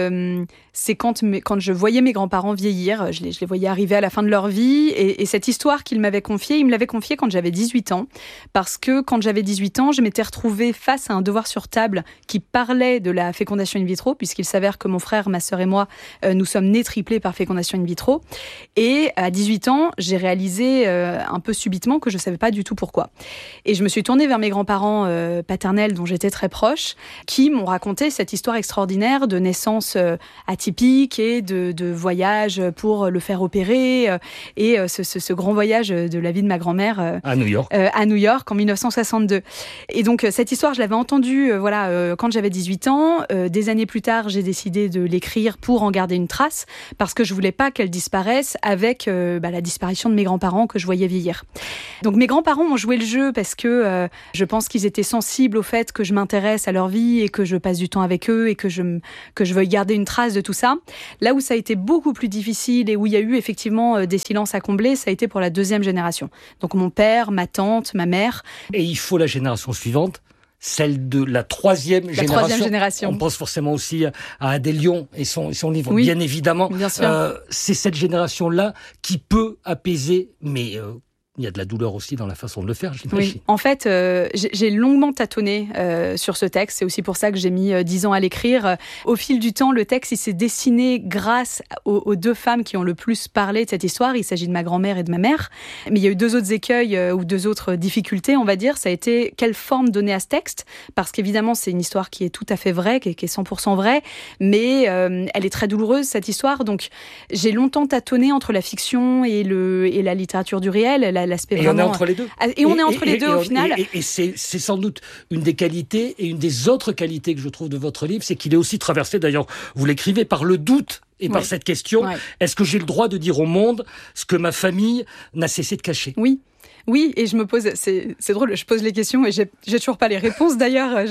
c'est quand je voyais mes grands-parents vieillir. Je les voyais arriver à la fin de leur vie. Et cette histoire qu'ils m'avaient confiée, ils me l'avaient confiée quand j'avais 18 ans. Parce que quand j'avais 18 ans, je m'étais retrouvée face à un devoir sur table qui parlait de la fécondation in vitro, puisqu'il s'avère que mon frère, ma sœur et moi, nous sommes nés triplés par fécondation in vitro. Et à 18 ans, j'ai réalisé un peu subitement que je ne savais pas du tout pourquoi. Et je me suis tournée vers mes grands-parents paternels, dont j'étais très proche, qui m'ont raconté cette histoire extraordinaire de naissance atypique et de voyage pour le faire opérer et ce grand voyage de la vie de ma grand-mère à New York en 1962. Et donc cette histoire, je l'avais entendue quand j'avais 18 ans. Des années plus tard, j'ai décidé de l'écrire pour en garder une trace parce que je voulais pas qu'elle disparaisse avec la disparition de mes grands-parents que je voyais vieillir. Donc mes grands-parents ont joué le jeu parce que je pense qu'ils étaient sensibles au fait que je m'intéresse à leur vie et que je passe du temps avec eux et que je veuille garder une trace de tout ça. Là où ça a été beaucoup plus difficile et où il y a eu effectivement des silences à combler, ça a été pour la deuxième génération. Donc mon père, ma tante, ma mère. Et il faut la génération suivante, celle de la troisième génération. On pense forcément aussi à Adèle Lyon et son livre, oui, bien évidemment. Bien sûr. C'est cette génération-là qui peut apaiser, mais il y a de la douleur aussi dans la façon de le faire, j'imagine. Oui. En fait, j'ai longuement tâtonné sur ce texte. C'est aussi pour ça que j'ai mis 10 ans à l'écrire. Au fil du temps, le texte il s'est dessiné grâce aux deux femmes qui ont le plus parlé de cette histoire. Il s'agit de ma grand-mère et de ma mère. Mais il y a eu deux autres écueils ou deux autres difficultés, on va dire. Ça a été quelle forme donner à ce texte. Parce qu'évidemment, c'est une histoire qui est tout à fait vraie, qui est 100% vraie. Mais elle est très douloureuse, cette histoire. Donc, j'ai longtemps tâtonné entre la fiction et la littérature du réel, l'aspect et vraiment... on est entre les deux. Et on est entre les deux au final. Et c'est sans doute une des qualités et une des autres qualités que je trouve de votre livre, c'est qu'il est aussi traversé, d'ailleurs, vous l'écrivez, par le doute et par cette question, est-ce que j'ai le droit de dire au monde ce que ma famille n'a cessé de cacher ? Oui, et je me pose, c'est drôle, je pose les questions et j'ai toujours pas les réponses d'ailleurs.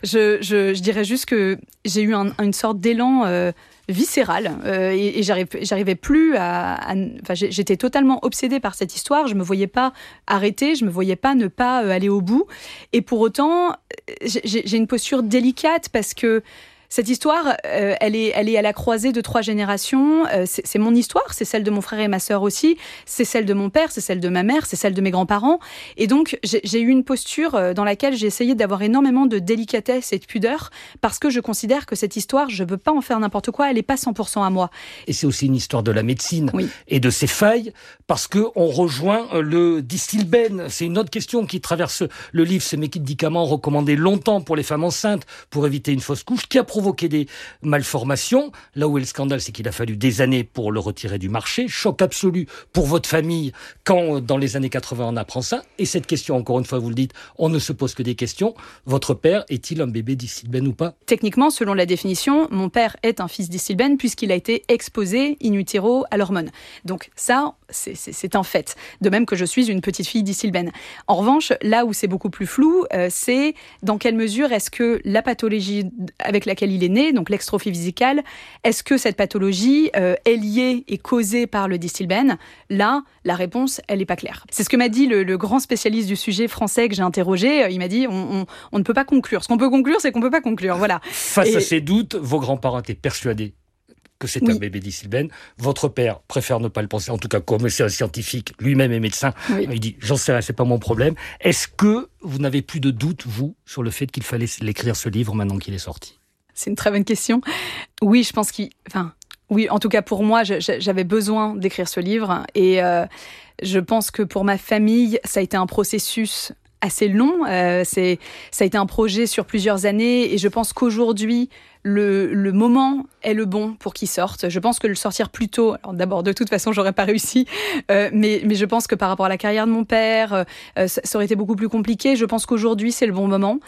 Je dirais juste que j'ai eu une sorte d'élan viscérale et j'arrivais plus j'étais totalement obsédée par cette histoire. Je me voyais pas arrêter, je me voyais pas ne pas aller au bout. Et pour autant, j'ai une posture délicate parce que cette histoire, elle est à la croisée de 3 générations. C'est mon histoire, c'est celle de mon frère et ma sœur aussi, c'est celle de mon père, c'est celle de ma mère, c'est celle de mes grands-parents. Et donc, j'ai eu une posture dans laquelle j'ai essayé d'avoir énormément de délicatesse et de pudeur parce que je considère que cette histoire, je ne veux pas en faire n'importe quoi, elle n'est pas 100% à moi. Et c'est aussi une histoire de la médecine et de ses failles parce qu'on rejoint le Distilbène. C'est une autre question qui traverse le livre, ce médicament recommandé longtemps pour les femmes enceintes pour éviter une fausse couche, qui a provoqué des malformations. Là où est le scandale, c'est qu'il a fallu des années pour le retirer du marché. Choc absolu pour votre famille quand, dans les années 80, on apprend ça. Et cette question, encore une fois, vous le dites, on ne se pose que des questions. Votre père est-il un bébé Distilbène ou pas ? Techniquement, selon la définition, mon père est un fils Distilbène puisqu'il a été exposé in utero à l'hormone. Donc ça, c'est un fait. De même que je suis une petite fille Distilbène. En revanche, là où c'est beaucoup plus flou, c'est dans quelle mesure est-ce que la pathologie avec laquelle il est né, donc l'extrophie vésicale, est-ce que cette pathologie est liée et causée par le Distilbène ? Là, la réponse, elle n'est pas claire. C'est ce que m'a dit le grand spécialiste du sujet français que j'ai interrogé. Il m'a dit, on ne peut pas conclure. Ce qu'on peut conclure, c'est qu'on ne peut pas conclure. Voilà. Face à ces doutes, vos grands-parents étaient persuadés que c'est un bébé Distilbène. Votre père préfère ne pas le penser, en tout cas comme c'est un scientifique, lui-même est médecin. Il dit, j'en sais rien, c'est pas mon problème. Est-ce que vous n'avez plus de doute, vous, sur le fait qu'il fallait l'écrire ce livre maintenant qu'il est sorti ? C'est une très bonne question. Oui, je pense oui, en tout cas pour moi, j'avais besoin d'écrire ce livre et je pense que pour ma famille, ça a été un processus assez long. Ça a été un projet sur plusieurs années et je pense qu'aujourd'hui, le moment est le bon pour qu'il sorte. Je pense que le sortir plus tôt, alors d'abord, de toute façon, j'aurais pas réussi, mais je pense que par rapport à la carrière de mon père, ça aurait été beaucoup plus compliqué. Je pense qu'aujourd'hui, c'est le bon moment.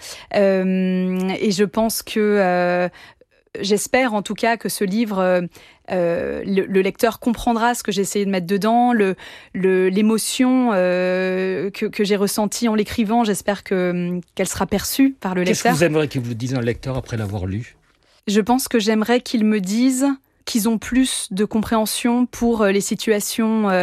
Et je pense que... j'espère en tout cas que ce livre, le lecteur comprendra ce que j'ai essayé de mettre dedans, l'émotion que j'ai ressentie en l'écrivant. J'espère qu'elle sera perçue par le lecteur. Qu'est-ce que vous aimeriez qu'il vous dise un lecteur après l'avoir lu ? Je pense que j'aimerais qu'ils me disent qu'ils ont plus de compréhension pour les situations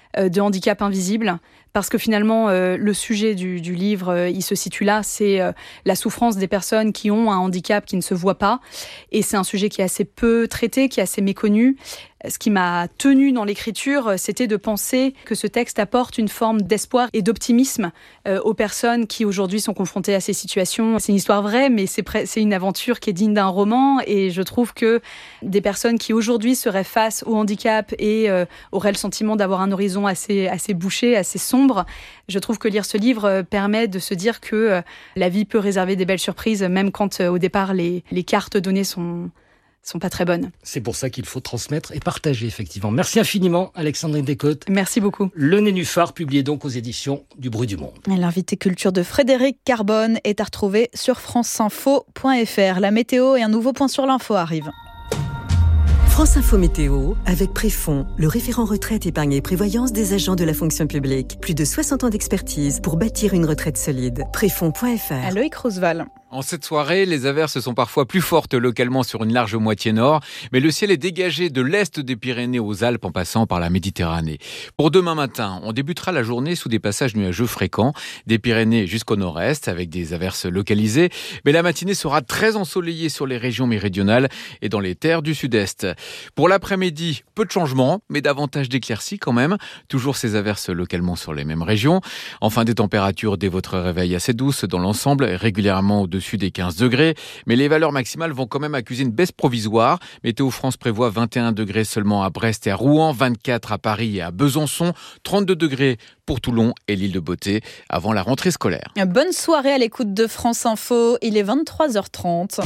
de handicap invisible. Parce que finalement, le sujet du livre, il se situe là, c'est la souffrance des personnes qui ont un handicap qui ne se voit pas. Et c'est un sujet qui est assez peu traité, qui est assez méconnu. Ce qui m'a tenue dans l'écriture, c'était de penser que ce texte apporte une forme d'espoir et d'optimisme aux personnes qui aujourd'hui sont confrontées à ces situations. C'est une histoire vraie, mais c'est une aventure qui est digne d'un roman. Et je trouve que des personnes qui aujourd'hui seraient face au handicap et auraient le sentiment d'avoir un horizon assez bouché, assez sombre, je trouve que lire ce livre permet de se dire que la vie peut réserver des belles surprises, même quand au départ les cartes données sont pas très bonnes. C'est pour ça qu'il faut transmettre et partager, effectivement. Merci infiniment, Alexandrine Descotes. Merci beaucoup. Le Nénuphar, publié donc aux éditions du Bruit du Monde. L'invité culture de Frédéric Carbone est à retrouver sur franceinfo.fr. La météo et un nouveau point sur l'info arrivent. France Info Météo, avec Préfond, le référent retraite, épargne et prévoyance des agents de la fonction publique. Plus de 60 ans d'expertise pour bâtir une retraite solide. Préfond.fr. Loïc Roosevelt. En cette soirée, les averses sont parfois plus fortes localement sur une large moitié nord, mais le ciel est dégagé de l'est des Pyrénées aux Alpes en passant par la Méditerranée. Pour demain matin, on débutera la journée sous des passages nuageux fréquents, des Pyrénées jusqu'au nord-est avec des averses localisées, mais la matinée sera très ensoleillée sur les régions méridionales et dans les terres du sud-est. Pour l'après-midi, peu de changements, mais davantage d'éclaircies quand même, toujours ces averses localement sur les mêmes régions. Enfin, des températures dès votre réveil assez douces dans l'ensemble, régulièrement au-dessus des 15 degrés, mais les valeurs maximales vont quand même accuser une baisse provisoire. Météo France prévoit 21 degrés seulement à Brest et à Rouen, 24 à Paris et à Besançon, 32 degrés pour Toulon et l'île de Beauté avant la rentrée scolaire. Bonne soirée à l'écoute de France Info, il est 23h30.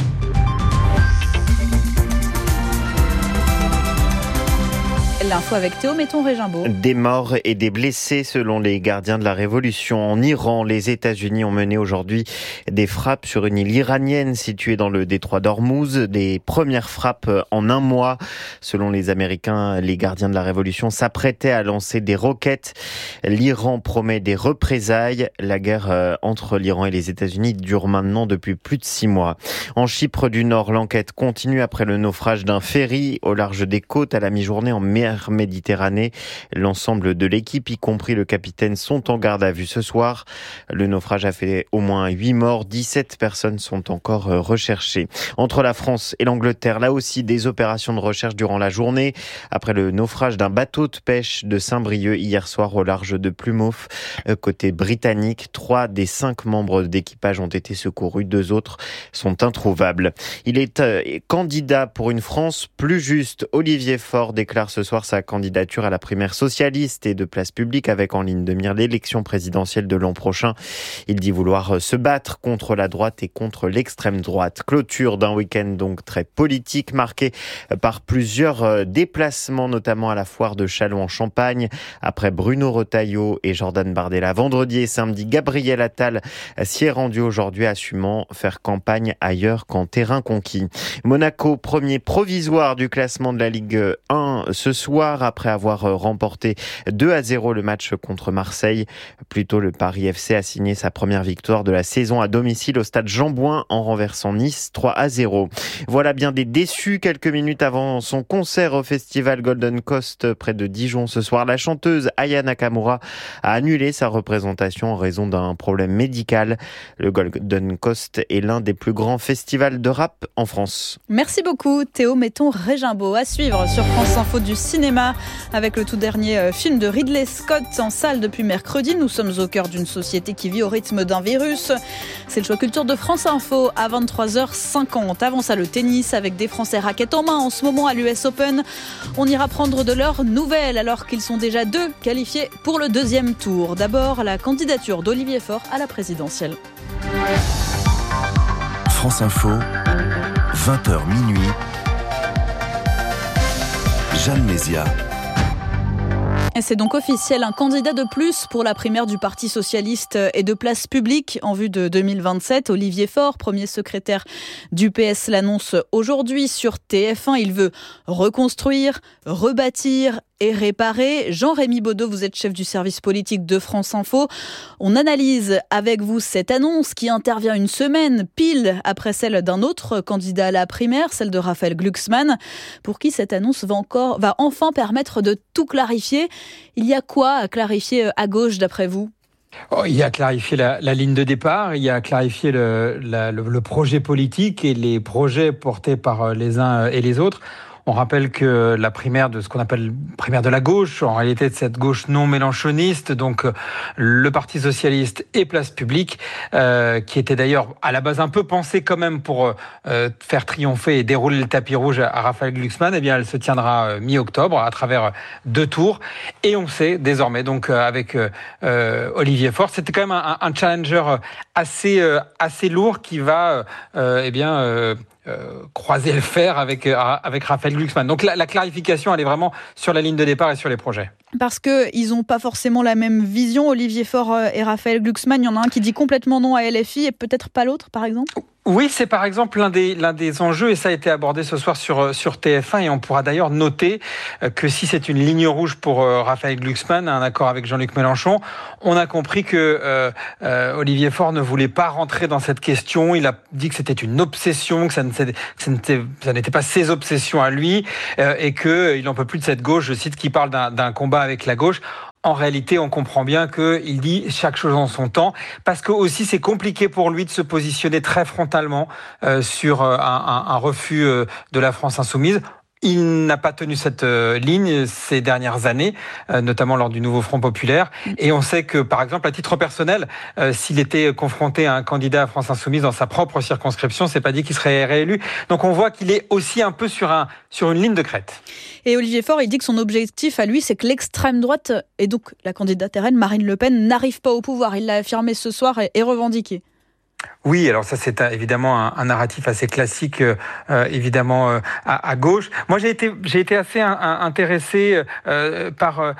L'info avec Théo Metton-Régimbaud. Des morts et des blessés selon les gardiens de la Révolution. En Iran, les États-Unis ont mené aujourd'hui des frappes sur une île iranienne située dans le détroit d'Ormuz. Des premières frappes en un mois. Selon les Américains, les gardiens de la Révolution s'apprêtaient à lancer des roquettes. L'Iran promet des représailles. La guerre entre l'Iran et les États-Unis dure maintenant depuis plus de 6 mois. En Chypre du Nord, l'enquête continue après le naufrage d'un ferry au large des côtes à la mi-journée en mer Méditerranée. L'ensemble de l'équipe, y compris le capitaine, sont en garde à vue ce soir. Le naufrage a fait au moins 8 morts, 17 personnes sont encore recherchées. Entre la France et l'Angleterre, là aussi des opérations de recherche durant la journée. Après le naufrage d'un bateau de pêche de Saint-Brieuc hier soir au large de Plymouth, côté britannique, 3 des 5 membres d'équipage ont été secourus, 2 autres sont introuvables. Il est candidat pour une France plus juste. Olivier Faure déclare ce soir sa candidature à la primaire socialiste et de place publique avec en ligne de mire l'élection présidentielle de l'an prochain. Il dit vouloir se battre contre la droite et contre l'extrême droite. Clôture d'un week-end donc très politique marqué par plusieurs déplacements, notamment à la foire de Châlons en Champagne. Après Bruno Retailleau et Jordan Bardella vendredi et samedi, Gabriel Attal s'y est rendu aujourd'hui, assumant faire campagne ailleurs qu'en terrain conquis. Monaco, premier provisoire du classement de la Ligue 1 ce soir après avoir remporté 2-0 le match contre Marseille. Plus tôt, le Paris FC a signé sa première victoire de la saison à domicile au stade Jean-Bouin en renversant Nice 3-0. Voilà bien des déçus quelques minutes avant son concert au festival Golden Coast près de Dijon ce soir. La chanteuse Aya Nakamura a annulé sa représentation en raison d'un problème médical. Le Golden Coast est l'un des plus grands festivals de rap en France. Merci beaucoup Théo Metton-Régimbaud. À suivre sur France Info du cinéma avec le tout dernier film de Ridley Scott en salle depuis mercredi. Nous sommes au cœur d'une société qui vit au rythme d'un virus. C'est le choix culture de France Info à 23h50. Avant ça, le tennis avec des Français raquettes en main en ce moment à l'US Open. On ira prendre de leurs nouvelles alors qu'ils sont déjà 2 qualifiés pour le 2e tour. D'abord, la candidature d'Olivier Faure à la présidentielle. France Info, 20h minuit. Jeanne Mézia. Et c'est donc officiel, un candidat de plus pour la primaire du Parti socialiste et de place publique en vue de 2027. Olivier Faure, premier secrétaire du PS, l'annonce aujourd'hui sur TF1. Il veut reconstruire, rebâtir est réparé. Jean-Rémy Baudot, vous êtes chef du service politique de France Info. On analyse avec vous cette annonce qui intervient une semaine pile après celle d'un autre candidat à la primaire, celle de Raphaël Glucksmann, pour qui cette annonce va enfin permettre de tout clarifier. Il y a quoi à clarifier à gauche d'après vous ? Il y a clarifié la ligne de départ, il y a clarifié le projet politique et les projets portés par les uns et les autres. On rappelle que la primaire de ce qu'on appelle primaire de la gauche, en réalité de cette gauche non mélenchoniste, donc le Parti socialiste et Place publique, qui était d'ailleurs à la base un peu pensée quand même pour faire triompher et dérouler le tapis rouge à Raphaël Glucksmann, eh bien elle se tiendra mi-octobre à travers 2 tours. Et on sait désormais, donc avec Olivier Faure, c'était quand même un challenger assez lourd qui va croiser le fer avec Raphaël Glucksmann. Donc la clarification, elle est vraiment sur la ligne de départ et sur les projets. Parce qu'ils n'ont pas forcément la même vision, Olivier Faure et Raphaël Glucksmann. Il y en a un qui dit complètement non à LFI et peut-être pas l'autre, par exemple ? Oui, c'est par exemple l'un des enjeux, et ça a été abordé ce soir sur TF1, et on pourra d'ailleurs noter que si c'est une ligne rouge pour Raphaël Glucksmann, un accord avec Jean-Luc Mélenchon, on a compris que Olivier Faure ne voulait pas rentrer dans cette question. Il a dit que c'était une obsession, que ça n'était pas ses obsessions à lui, et qu'il n'en peut plus de cette gauche, je cite, qui parle d'un combat avec la gauche. En réalité, on comprend bien qu'il dit chaque chose en son temps, parce que aussi c'est compliqué pour lui de se positionner très frontalement sur un refus de la France insoumise. Il n'a pas tenu cette ligne ces dernières années, notamment lors du nouveau Front populaire. Et on sait que, par exemple, à titre personnel, s'il était confronté à un candidat à France insoumise dans sa propre circonscription, c'est pas dit qu'il serait réélu. Donc on voit qu'il est aussi un peu sur une ligne de crête. Et Olivier Faure, il dit que son objectif à lui, c'est que l'extrême droite, et donc la candidate RN, Marine Le Pen, n'arrive pas au pouvoir. Il l'a affirmé ce soir et revendiqué. Oui, alors ça c'est évidemment un narratif assez classique, évidemment à gauche. Moi j'ai été assez intéressé par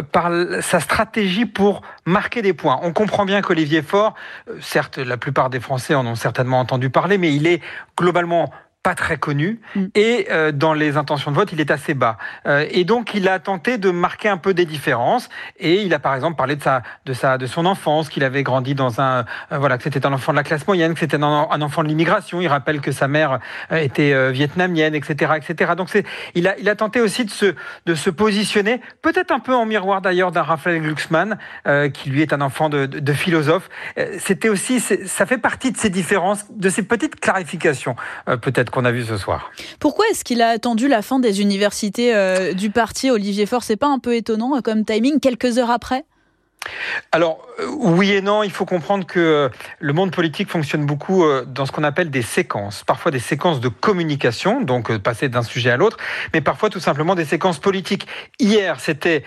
sa stratégie pour marquer des points. On comprend bien qu'Olivier Faure, certes la plupart des Français en ont certainement entendu parler, mais il est globalement pas très connu, et dans les intentions de vote, il est assez bas. Et donc, il a tenté de marquer un peu des différences, et il a par exemple parlé de son enfance, qu'il avait grandi dans que c'était un enfant de la classe moyenne, que c'était un enfant de l'immigration. Il rappelle que sa mère était vietnamienne, etc., etc. Donc, il a tenté aussi de se positionner, peut-être un peu en miroir d'ailleurs d'un Raphaël Glucksmann, qui lui est un enfant de philosophe. C'était aussi, ça fait partie de ces différences, de ces petites clarifications, peut-être qu'on a vu ce soir. Pourquoi est-ce qu'il a attendu la fin des universités du parti, Olivier Faure ? C'est pas un peu étonnant comme timing, quelques heures après ? Alors, oui et non, il faut comprendre que le monde politique fonctionne beaucoup dans ce qu'on appelle des séquences. Parfois des séquences de communication, donc passer d'un sujet à l'autre, mais parfois tout simplement des séquences politiques. Hier, c'était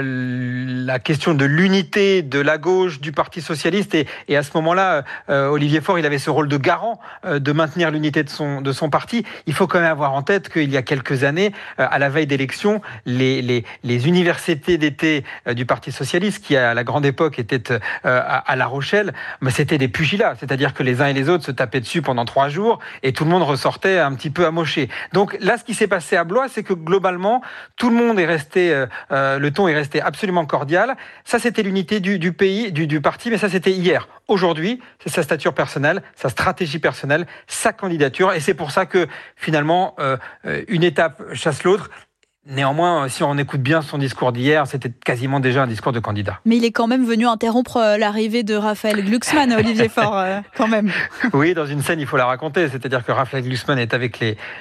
la question de l'unité de la gauche, du Parti socialiste, et à ce moment-là, Olivier Faure, il avait ce rôle de garant de maintenir l'unité de son parti. Il faut quand même avoir en tête qu'il y a quelques années, à la veille d'élections, les universités d'été du Parti socialiste, qui à la grande époque était à La Rochelle, mais c'était des pugilats, c'est-à-dire que les uns et les autres se tapaient dessus pendant 3 jours et tout le monde ressortait un petit peu amoché. Donc là, ce qui s'est passé à Blois, c'est que globalement, tout le monde est resté, le ton est resté absolument cordial. Ça, c'était l'unité du pays, du parti, mais ça, c'était hier. Aujourd'hui, c'est sa stature personnelle, sa stratégie personnelle, sa candidature, et c'est pour ça que finalement, une étape chasse l'autre. Néanmoins, si on écoute bien son discours d'hier, c'était quasiment déjà un discours de candidat. Mais il est quand même venu interrompre l'arrivée de Raphaël Glucksmann, Olivier Faure, quand même. Oui, dans une scène, il faut la raconter. C'est-à-dire que Raphaël Glucksmann est avec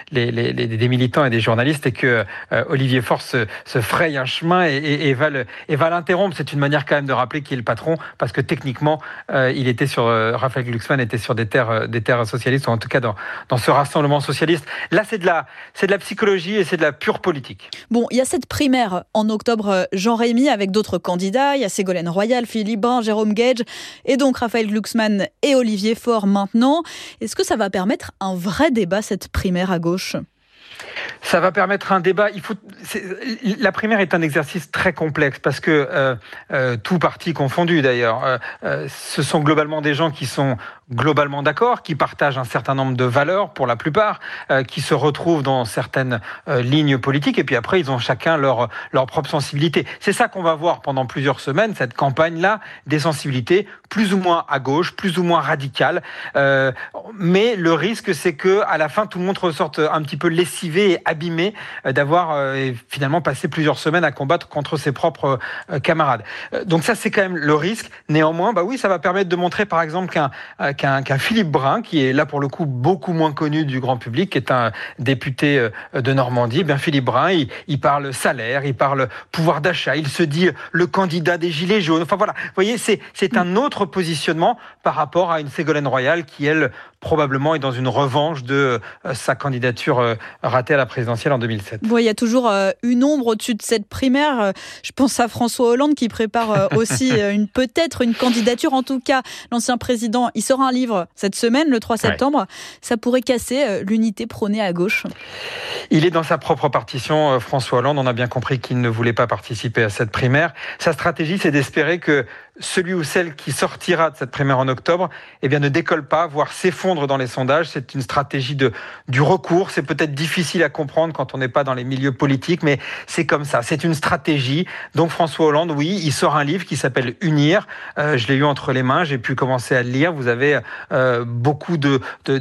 des militants et des journalistes, et que Olivier Faure se fraye un chemin et va l'interrompre. C'est une manière quand même de rappeler qui est le patron, parce que techniquement, Raphaël Glucksmann était sur des terres socialistes, ou en tout cas dans ce rassemblement socialiste. Là, c'est de la psychologie et c'est de la pure politique. Bon, il y a cette primaire en octobre, Jean-Rémy, avec d'autres candidats. Il y a Ségolène Royal, Philippe Brun, Jérôme Gage, et donc Raphaël Glucksmann et Olivier Faure maintenant. Est-ce que ça va permettre un vrai débat, cette primaire à gauche ? Ça va permettre un débat. La primaire est un exercice très complexe parce que tout parti confondu d'ailleurs, ce sont globalement des gens qui sont globalement d'accord, qui partagent un certain nombre de valeurs pour la plupart, qui se retrouvent dans certaines lignes politiques et puis après ils ont chacun leur propre sensibilité. C'est ça qu'on va voir pendant plusieurs semaines, cette campagne-là, des sensibilités plus ou moins à gauche, plus ou moins radicales. Mais le risque, c'est que à la fin, tout le monde ressorte un petit peu lessivé et abîmé d'avoir finalement passé plusieurs semaines à combattre contre ses propres camarades. Donc ça, c'est quand même le risque. Néanmoins, oui, ça va permettre de montrer, par exemple, qu'un Philippe Brun, qui est là pour le coup beaucoup moins connu du grand public, qui est un député de Normandie, Philippe Brun, il parle salaire, il parle pouvoir d'achat, il se dit le candidat des Gilets jaunes. Enfin voilà, vous voyez, c'est un autre positionnement par rapport à une Ségolène Royal qui, elle, probablement est dans une revanche de sa candidature ratée à la présidentielle en 2007. Il y a toujours une ombre au-dessus de cette primaire. Je pense à François Hollande qui prépare aussi peut-être une candidature. En tout cas, l'ancien président, il sort un livre cette semaine, le 3 septembre. Ouais. Ça pourrait casser l'unité prônée à gauche. Il est dans sa propre partition, François Hollande. On a bien compris qu'il ne voulait pas participer à cette primaire. Sa stratégie, c'est d'espérer que celui ou celle qui sortira de cette primaire en octobre, ne décolle pas, voire s'effondre dans les sondages. C'est une stratégie du recours. C'est peut-être difficile à comprendre quand on n'est pas dans les milieux politiques, mais c'est comme ça. C'est une stratégie. Donc François Hollande, oui, il sort un livre qui s'appelle Unir. Je l'ai eu entre les mains. J'ai pu commencer à le lire. Vous avez beaucoup de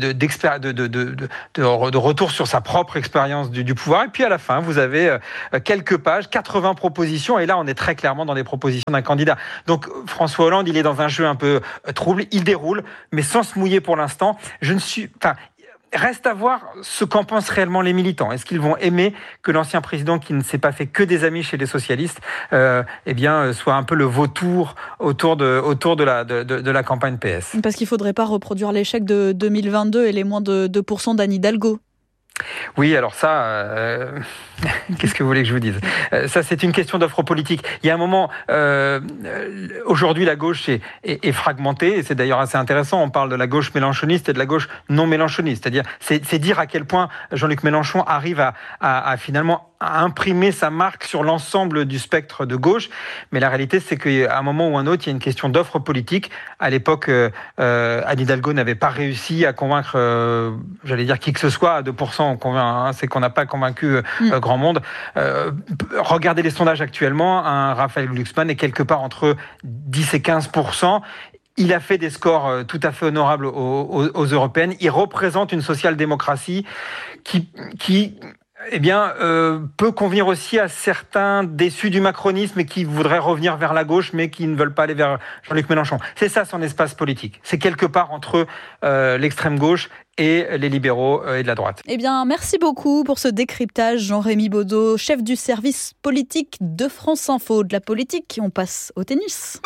retours sur sa propre expérience du pouvoir. Et puis à la fin, vous avez quelques pages, 80 propositions. Et là, on est très clairement dans des propositions d'un candidat. Donc François Hollande, il est dans un jeu un peu trouble. Il déroule, mais sans se mouiller pour l'instant. Reste à voir ce qu'en pensent réellement les militants. Est-ce qu'ils vont aimer que l'ancien président, qui ne s'est pas fait que des amis chez les socialistes, soit un peu le vautour autour de la campagne PS? Parce qu'il ne faudrait pas reproduire l'échec de 2022 et les moins de 2% d'Anne Hidalgo. Oui, alors ça, qu'est-ce que vous voulez que je vous dise ? Ça, c'est une question d'offre politique. Il y a un moment, aujourd'hui, la gauche est fragmentée, et c'est d'ailleurs assez intéressant. On parle de la gauche mélenchoniste et de la gauche non mélenchoniste. C'est-à-dire, c'est dire à quel point Jean-Luc Mélenchon arrive à finalement à imprimer sa marque sur l'ensemble du spectre de gauche. Mais la réalité, c'est qu'à un moment ou un autre, il y a une question d'offre politique. À l'époque, Anne Hidalgo n'avait pas réussi à convaincre, qui que ce soit à 2%. C'est qu'on n'a pas convaincu grand monde. Regardez les sondages actuellement. Un Raphaël Glucksmann est quelque part entre 10 et 15%. Il a fait des scores tout à fait honorables aux européennes. Il représente une social-démocratie qui peut convenir aussi à certains déçus du macronisme et qui voudraient revenir vers la gauche, mais qui ne veulent pas aller vers Jean-Luc Mélenchon. C'est ça son espace politique. C'est quelque part entre l'extrême gauche et les libéraux et de la droite. Merci beaucoup pour ce décryptage, Jean-Rémy Baudot, chef du service politique de France Info. De la politique, on passe au tennis.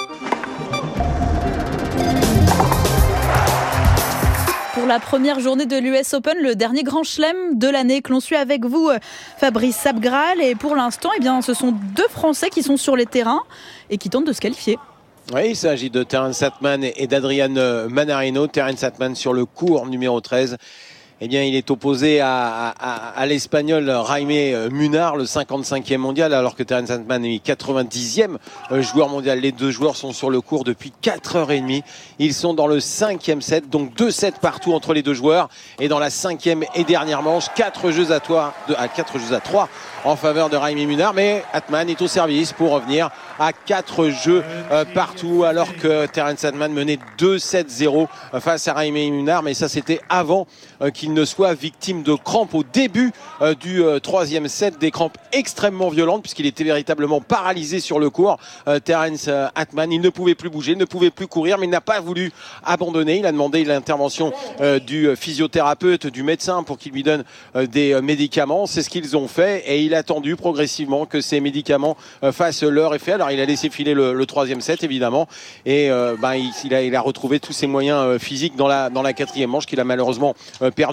Pour la première journée de l'US Open, le dernier grand chelem de l'année que l'on suit avec vous, Fabrice Sapgral. Et pour l'instant, ce sont deux Français qui sont sur les terrains et qui tentent de se qualifier. Oui, il s'agit de Terence Atman et d'Adrian Manarino. Terence Atman sur le court numéro 13. Il est opposé à l'Espagnol Jaime Munar, le 55e mondial, alors que Terence Atman est 90e joueur mondial. Les deux joueurs sont sur le court depuis 4h30. Ils sont dans le 5e set, donc 2 sets partout entre les deux joueurs. Et dans la 5e et dernière manche, 4 jeux à 3 en faveur de Jaime Munar. Mais Atman est au service pour revenir à 4 jeux partout, alors que Terence Atman menait 2-7-0 face à Jaime Munar. Mais ça, c'était avant qu'il ne soit victime de crampes au début du 3e set, des crampes extrêmement violentes puisqu'il était véritablement paralysé sur le court. Terence Atman, il ne pouvait plus bouger, il ne pouvait plus courir, mais il n'a pas voulu abandonner. Il a demandé l'intervention du physiothérapeute, du médecin pour qu'il lui donne des médicaments. C'est ce qu'ils ont fait et il a attendu progressivement que ces médicaments fassent leur effet. Alors il a laissé filer le 3e set évidemment et il a retrouvé tous ses moyens physiques dans la 4e manche qu'il a malheureusement perdu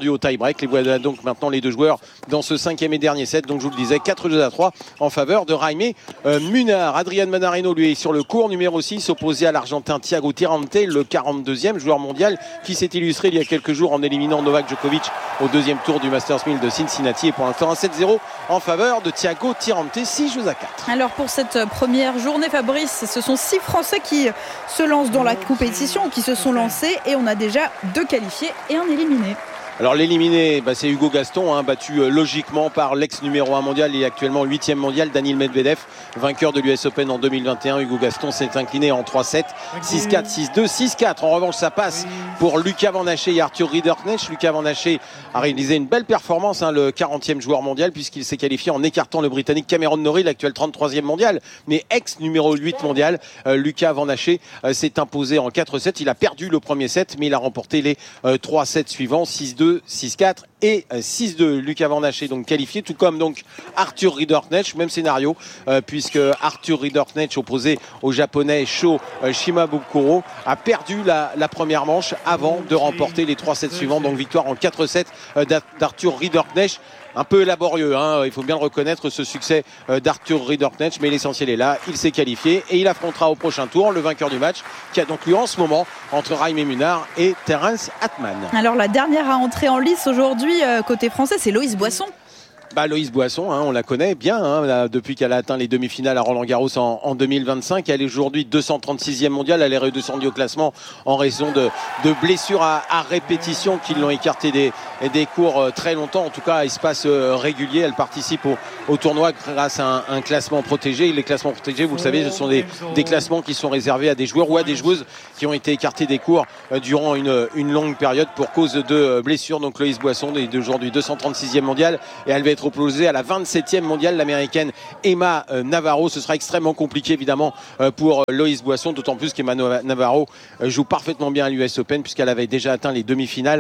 descendu au tie-break. Les voilà donc maintenant les deux joueurs dans ce 5e et dernier set. Donc je vous le disais, 4-2-3 en faveur de Jaime Munar. Adrian Manarino lui est sur le court numéro 6, opposé à l'Argentin Thiago Tirante, le 42e joueur mondial qui s'est illustré il y a quelques jours en éliminant Novak Djokovic au deuxième tour du Masters 1000 de Cincinnati. Et pour l'instant, un 7-0 en faveur de Thiago Tirante, 6-4. Alors pour cette première journée, Fabrice, ce sont 6 Français qui se lancent dans la compétition, qui se sont lancés, et on a déjà 2 qualifiés et un éliminé. Alors l'éliminé, c'est Hugo Gaston, battu logiquement par l'ex numéro 1 mondial et actuellement 8e mondial, Daniil Medvedev, vainqueur de l'US Open en 2021. Hugo Gaston s'est incliné en 3-7, 6-4, 6-2, 6-4. En revanche, ça passe pour Lucas Van Haché et Arthur Ridderknecht. Lucas Van Haché a réalisé une belle performance, le 40e joueur mondial, puisqu'il s'est qualifié en écartant le Britannique Cameron Norrie, l'actuel 33e mondial, mais ex numéro 8 mondial. Lucas Van Haché s'est imposé en 4-7. Il a perdu le premier set, mais il a remporté les 3 sets suivants, 6-2, 6-4 et 6-2. Lucas Van Haché donc qualifié, tout comme donc Arthur Ridderknecht, même scénario, puisque Arthur Ridderknecht, opposé au japonais Sho Shimabukuro, a perdu la première manche avant de remporter les 3 sets suivants. Donc victoire en 4-7 d'Arthur Ridderknecht. Un peu laborieux, il faut bien le reconnaître, ce succès d'Arthur Ridderknecht, mais l'essentiel est là, il s'est qualifié et il affrontera au prochain tour le vainqueur du match, qui a donc lieu en ce moment entre Jaime Munar et Terence Atman. Alors la dernière à entrer en lice aujourd'hui côté français, c'est Loïs Boisson. Loïs Boisson, on la connaît bien, depuis qu'elle a atteint les demi-finales à Roland-Garros en 2025. Elle est aujourd'hui 236e mondiale. Elle est redescendue au classement en raison de blessures à répétition qui l'ont écartée des cours très longtemps. En tout cas, à espace régulier. Elle participe au tournoi grâce à un classement protégé. Les classements protégés, vous le savez, ce sont des classements qui sont réservés à des joueurs ou à des joueuses qui ont été écartés des cours durant une longue période pour cause de blessures. Donc Loïs Boisson est aujourd'hui 236e mondiale et elle va être opposée à la 27e mondiale, l'américaine Emma Navarro. Ce sera extrêmement compliqué évidemment pour Loïs Boisson, d'autant plus qu'Emma Navarro joue parfaitement bien à l'US Open, puisqu'elle avait déjà atteint les demi-finales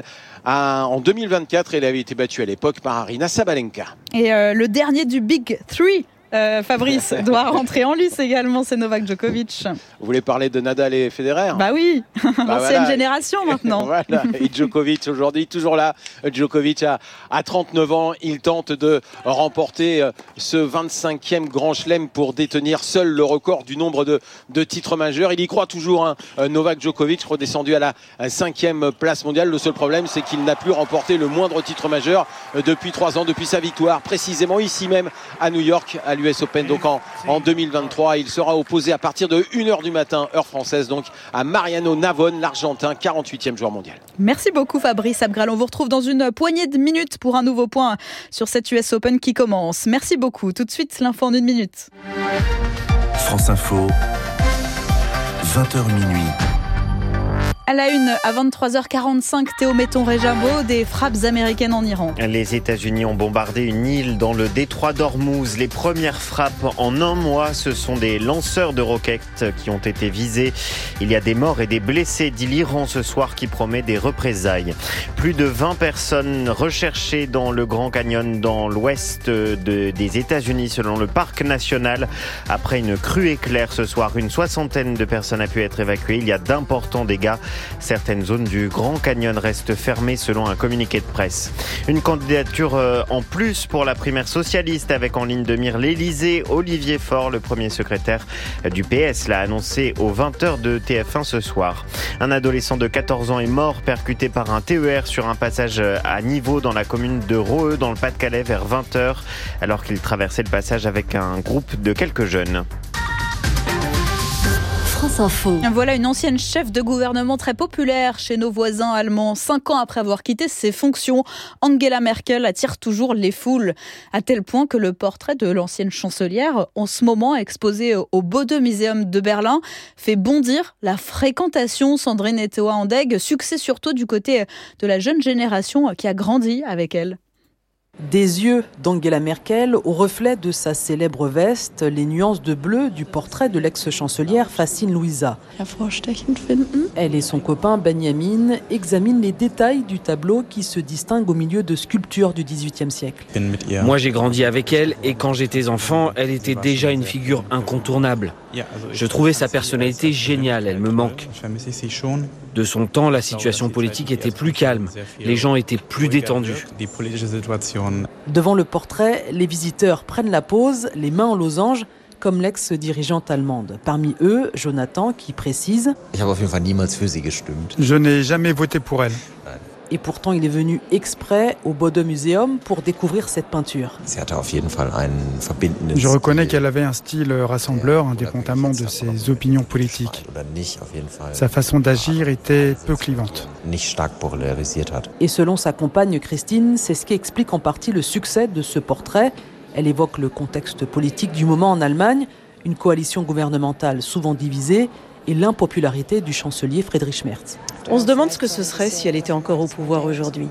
en 2024 et elle avait été battue à l'époque par Aryna Sabalenka. Et le dernier du Big 3, Fabrice, doit rentrer en lice également, c'est Novak Djokovic. Vous voulez parler de Nadal et Federer ? Oui, l'ancienne génération maintenant. Voilà. Et Djokovic aujourd'hui, toujours là. Djokovic à 39 ans, il tente de remporter ce 25e Grand Chelem pour détenir seul le record du nombre de titres majeurs. Il y croit toujours, Novak Djokovic, redescendu à la 5e place mondiale. Le seul problème, c'est qu'il n'a plus remporté le moindre titre majeur depuis 3 ans, depuis sa victoire, précisément ici même à New York, à l'US Open, donc en 2023. Il sera opposé à partir de 1h du matin, heure française, donc à Mariano Navone, l'Argentin, 48e joueur mondial. Merci beaucoup Fabrice Abgral. On vous retrouve dans une poignée de minutes pour un nouveau point sur cette US Open qui commence. Merci beaucoup. Tout de suite, l'info en 1 minute. France Info, 20h minuit. À la une, à 23h45, Théo Metton-Réjabo, des frappes américaines en Iran. Les États-Unis ont bombardé une île dans le détroit d'Ormuz. Les premières frappes en un mois, ce sont des lanceurs de roquettes qui ont été visés. Il y a des morts et des blessés, dit l'Iran ce soir, qui promet des représailles. Plus de 20 personnes recherchées dans le Grand Canyon, dans l'ouest des États-Unis, selon le parc national. Après une crue éclair ce soir, une 60aine de personnes a pu être évacuées. Il y a d'importants dégâts. Certaines zones du Grand Canyon restent fermées selon un communiqué de presse. Une candidature en plus pour la primaire socialiste avec en ligne de mire l'Élysée. Olivier Faure, le premier secrétaire du PS, l'a annoncé aux 20h de TF1 ce soir. Un adolescent de 14 ans est mort percuté par un TER sur un passage à niveau dans la commune de Roeux dans le Pas-de-Calais vers 20h alors qu'il traversait le passage avec un groupe de quelques jeunes. France Info. Voilà une ancienne chef de gouvernement très populaire chez nos voisins allemands. 5 ans après avoir quitté ses fonctions, Angela Merkel attire toujours les foules, à tel point que le portrait de l'ancienne chancelière, en ce moment exposé au Bode Museum de Berlin, fait bondir la fréquentation. Sandrine Ethoa-Andeg, succès surtout du côté de la jeune génération qui a grandi avec elle. Des yeux d'Angela Merkel au reflet de sa célèbre veste, les nuances de bleu du portrait de l'ex-chancelière fascinent Louisa. Elle et son copain Benjamin examinent les détails du tableau qui se distingue au milieu de sculptures du XVIIIe siècle. Moi j'ai grandi avec elle et quand j'étais enfant, elle était déjà une figure incontournable. Je trouvais sa personnalité géniale, elle me manque. De son temps, la situation politique était plus calme, les gens étaient plus détendus. Devant le portrait, les visiteurs prennent la pose, les mains en losange, comme l'ex-dirigeante allemande. Parmi eux, Jonathan qui précise « Je n'ai jamais voté pour elle ». Et pourtant, il est venu exprès au Bode Museum pour découvrir cette peinture. Je reconnais qu'elle avait un style rassembleur, indépendamment de ses opinions politiques. Sa façon d'agir était peu clivante. Et selon sa compagne Christine, c'est ce qui explique en partie le succès de ce portrait. Elle évoque le contexte politique du moment en Allemagne, une coalition gouvernementale souvent divisée et l'impopularité du chancelier Friedrich Merz. On se demande ce que ce serait si elle était encore au pouvoir aujourd'hui.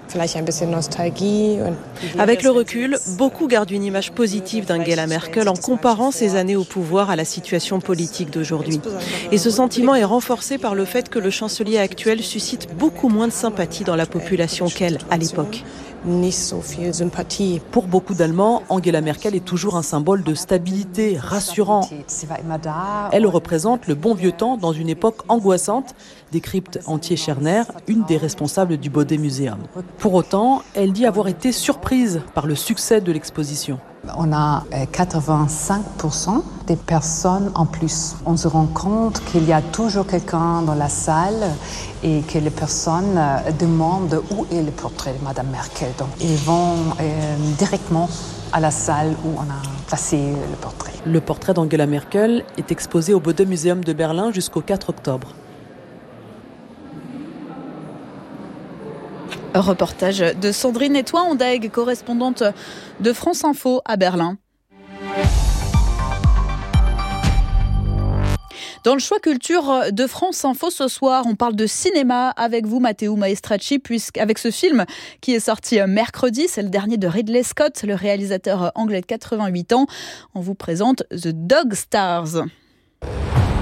Avec le recul, beaucoup gardent une image positive d'Angela Merkel en comparant ses années au pouvoir à la situation politique d'aujourd'hui. Et ce sentiment est renforcé par le fait que le chancelier actuel suscite beaucoup moins de sympathie dans la population qu'elle, à l'époque. Pour beaucoup d'Allemands, Angela Merkel est toujours un symbole de stabilité, rassurant. Elle représente le bon vieux temps dans une époque angoissante, décrypte Antje Scherner, une des responsables du Bode Museum. Pour autant, elle dit avoir été surprise par le succès de l'exposition. On a 85% des personnes en plus. On se rend compte qu'il y a toujours quelqu'un dans la salle et que les personnes demandent où est le portrait de Madame Merkel. Donc, ils vont directement à la salle où on a placé le portrait. Le portrait d'Angela Merkel est exposé au Bode Museum de Berlin jusqu'au 4 octobre. Reportage de Sandrine Etouin-Ondeg, correspondante de France Info à Berlin. Dans le choix culture de France Info ce soir, on parle de cinéma avec vous, Matteo Maestracci, puisqu'avec ce film qui est sorti mercredi, c'est le dernier de Ridley Scott, le réalisateur anglais de 88 ans. On vous présente The Dog Stars.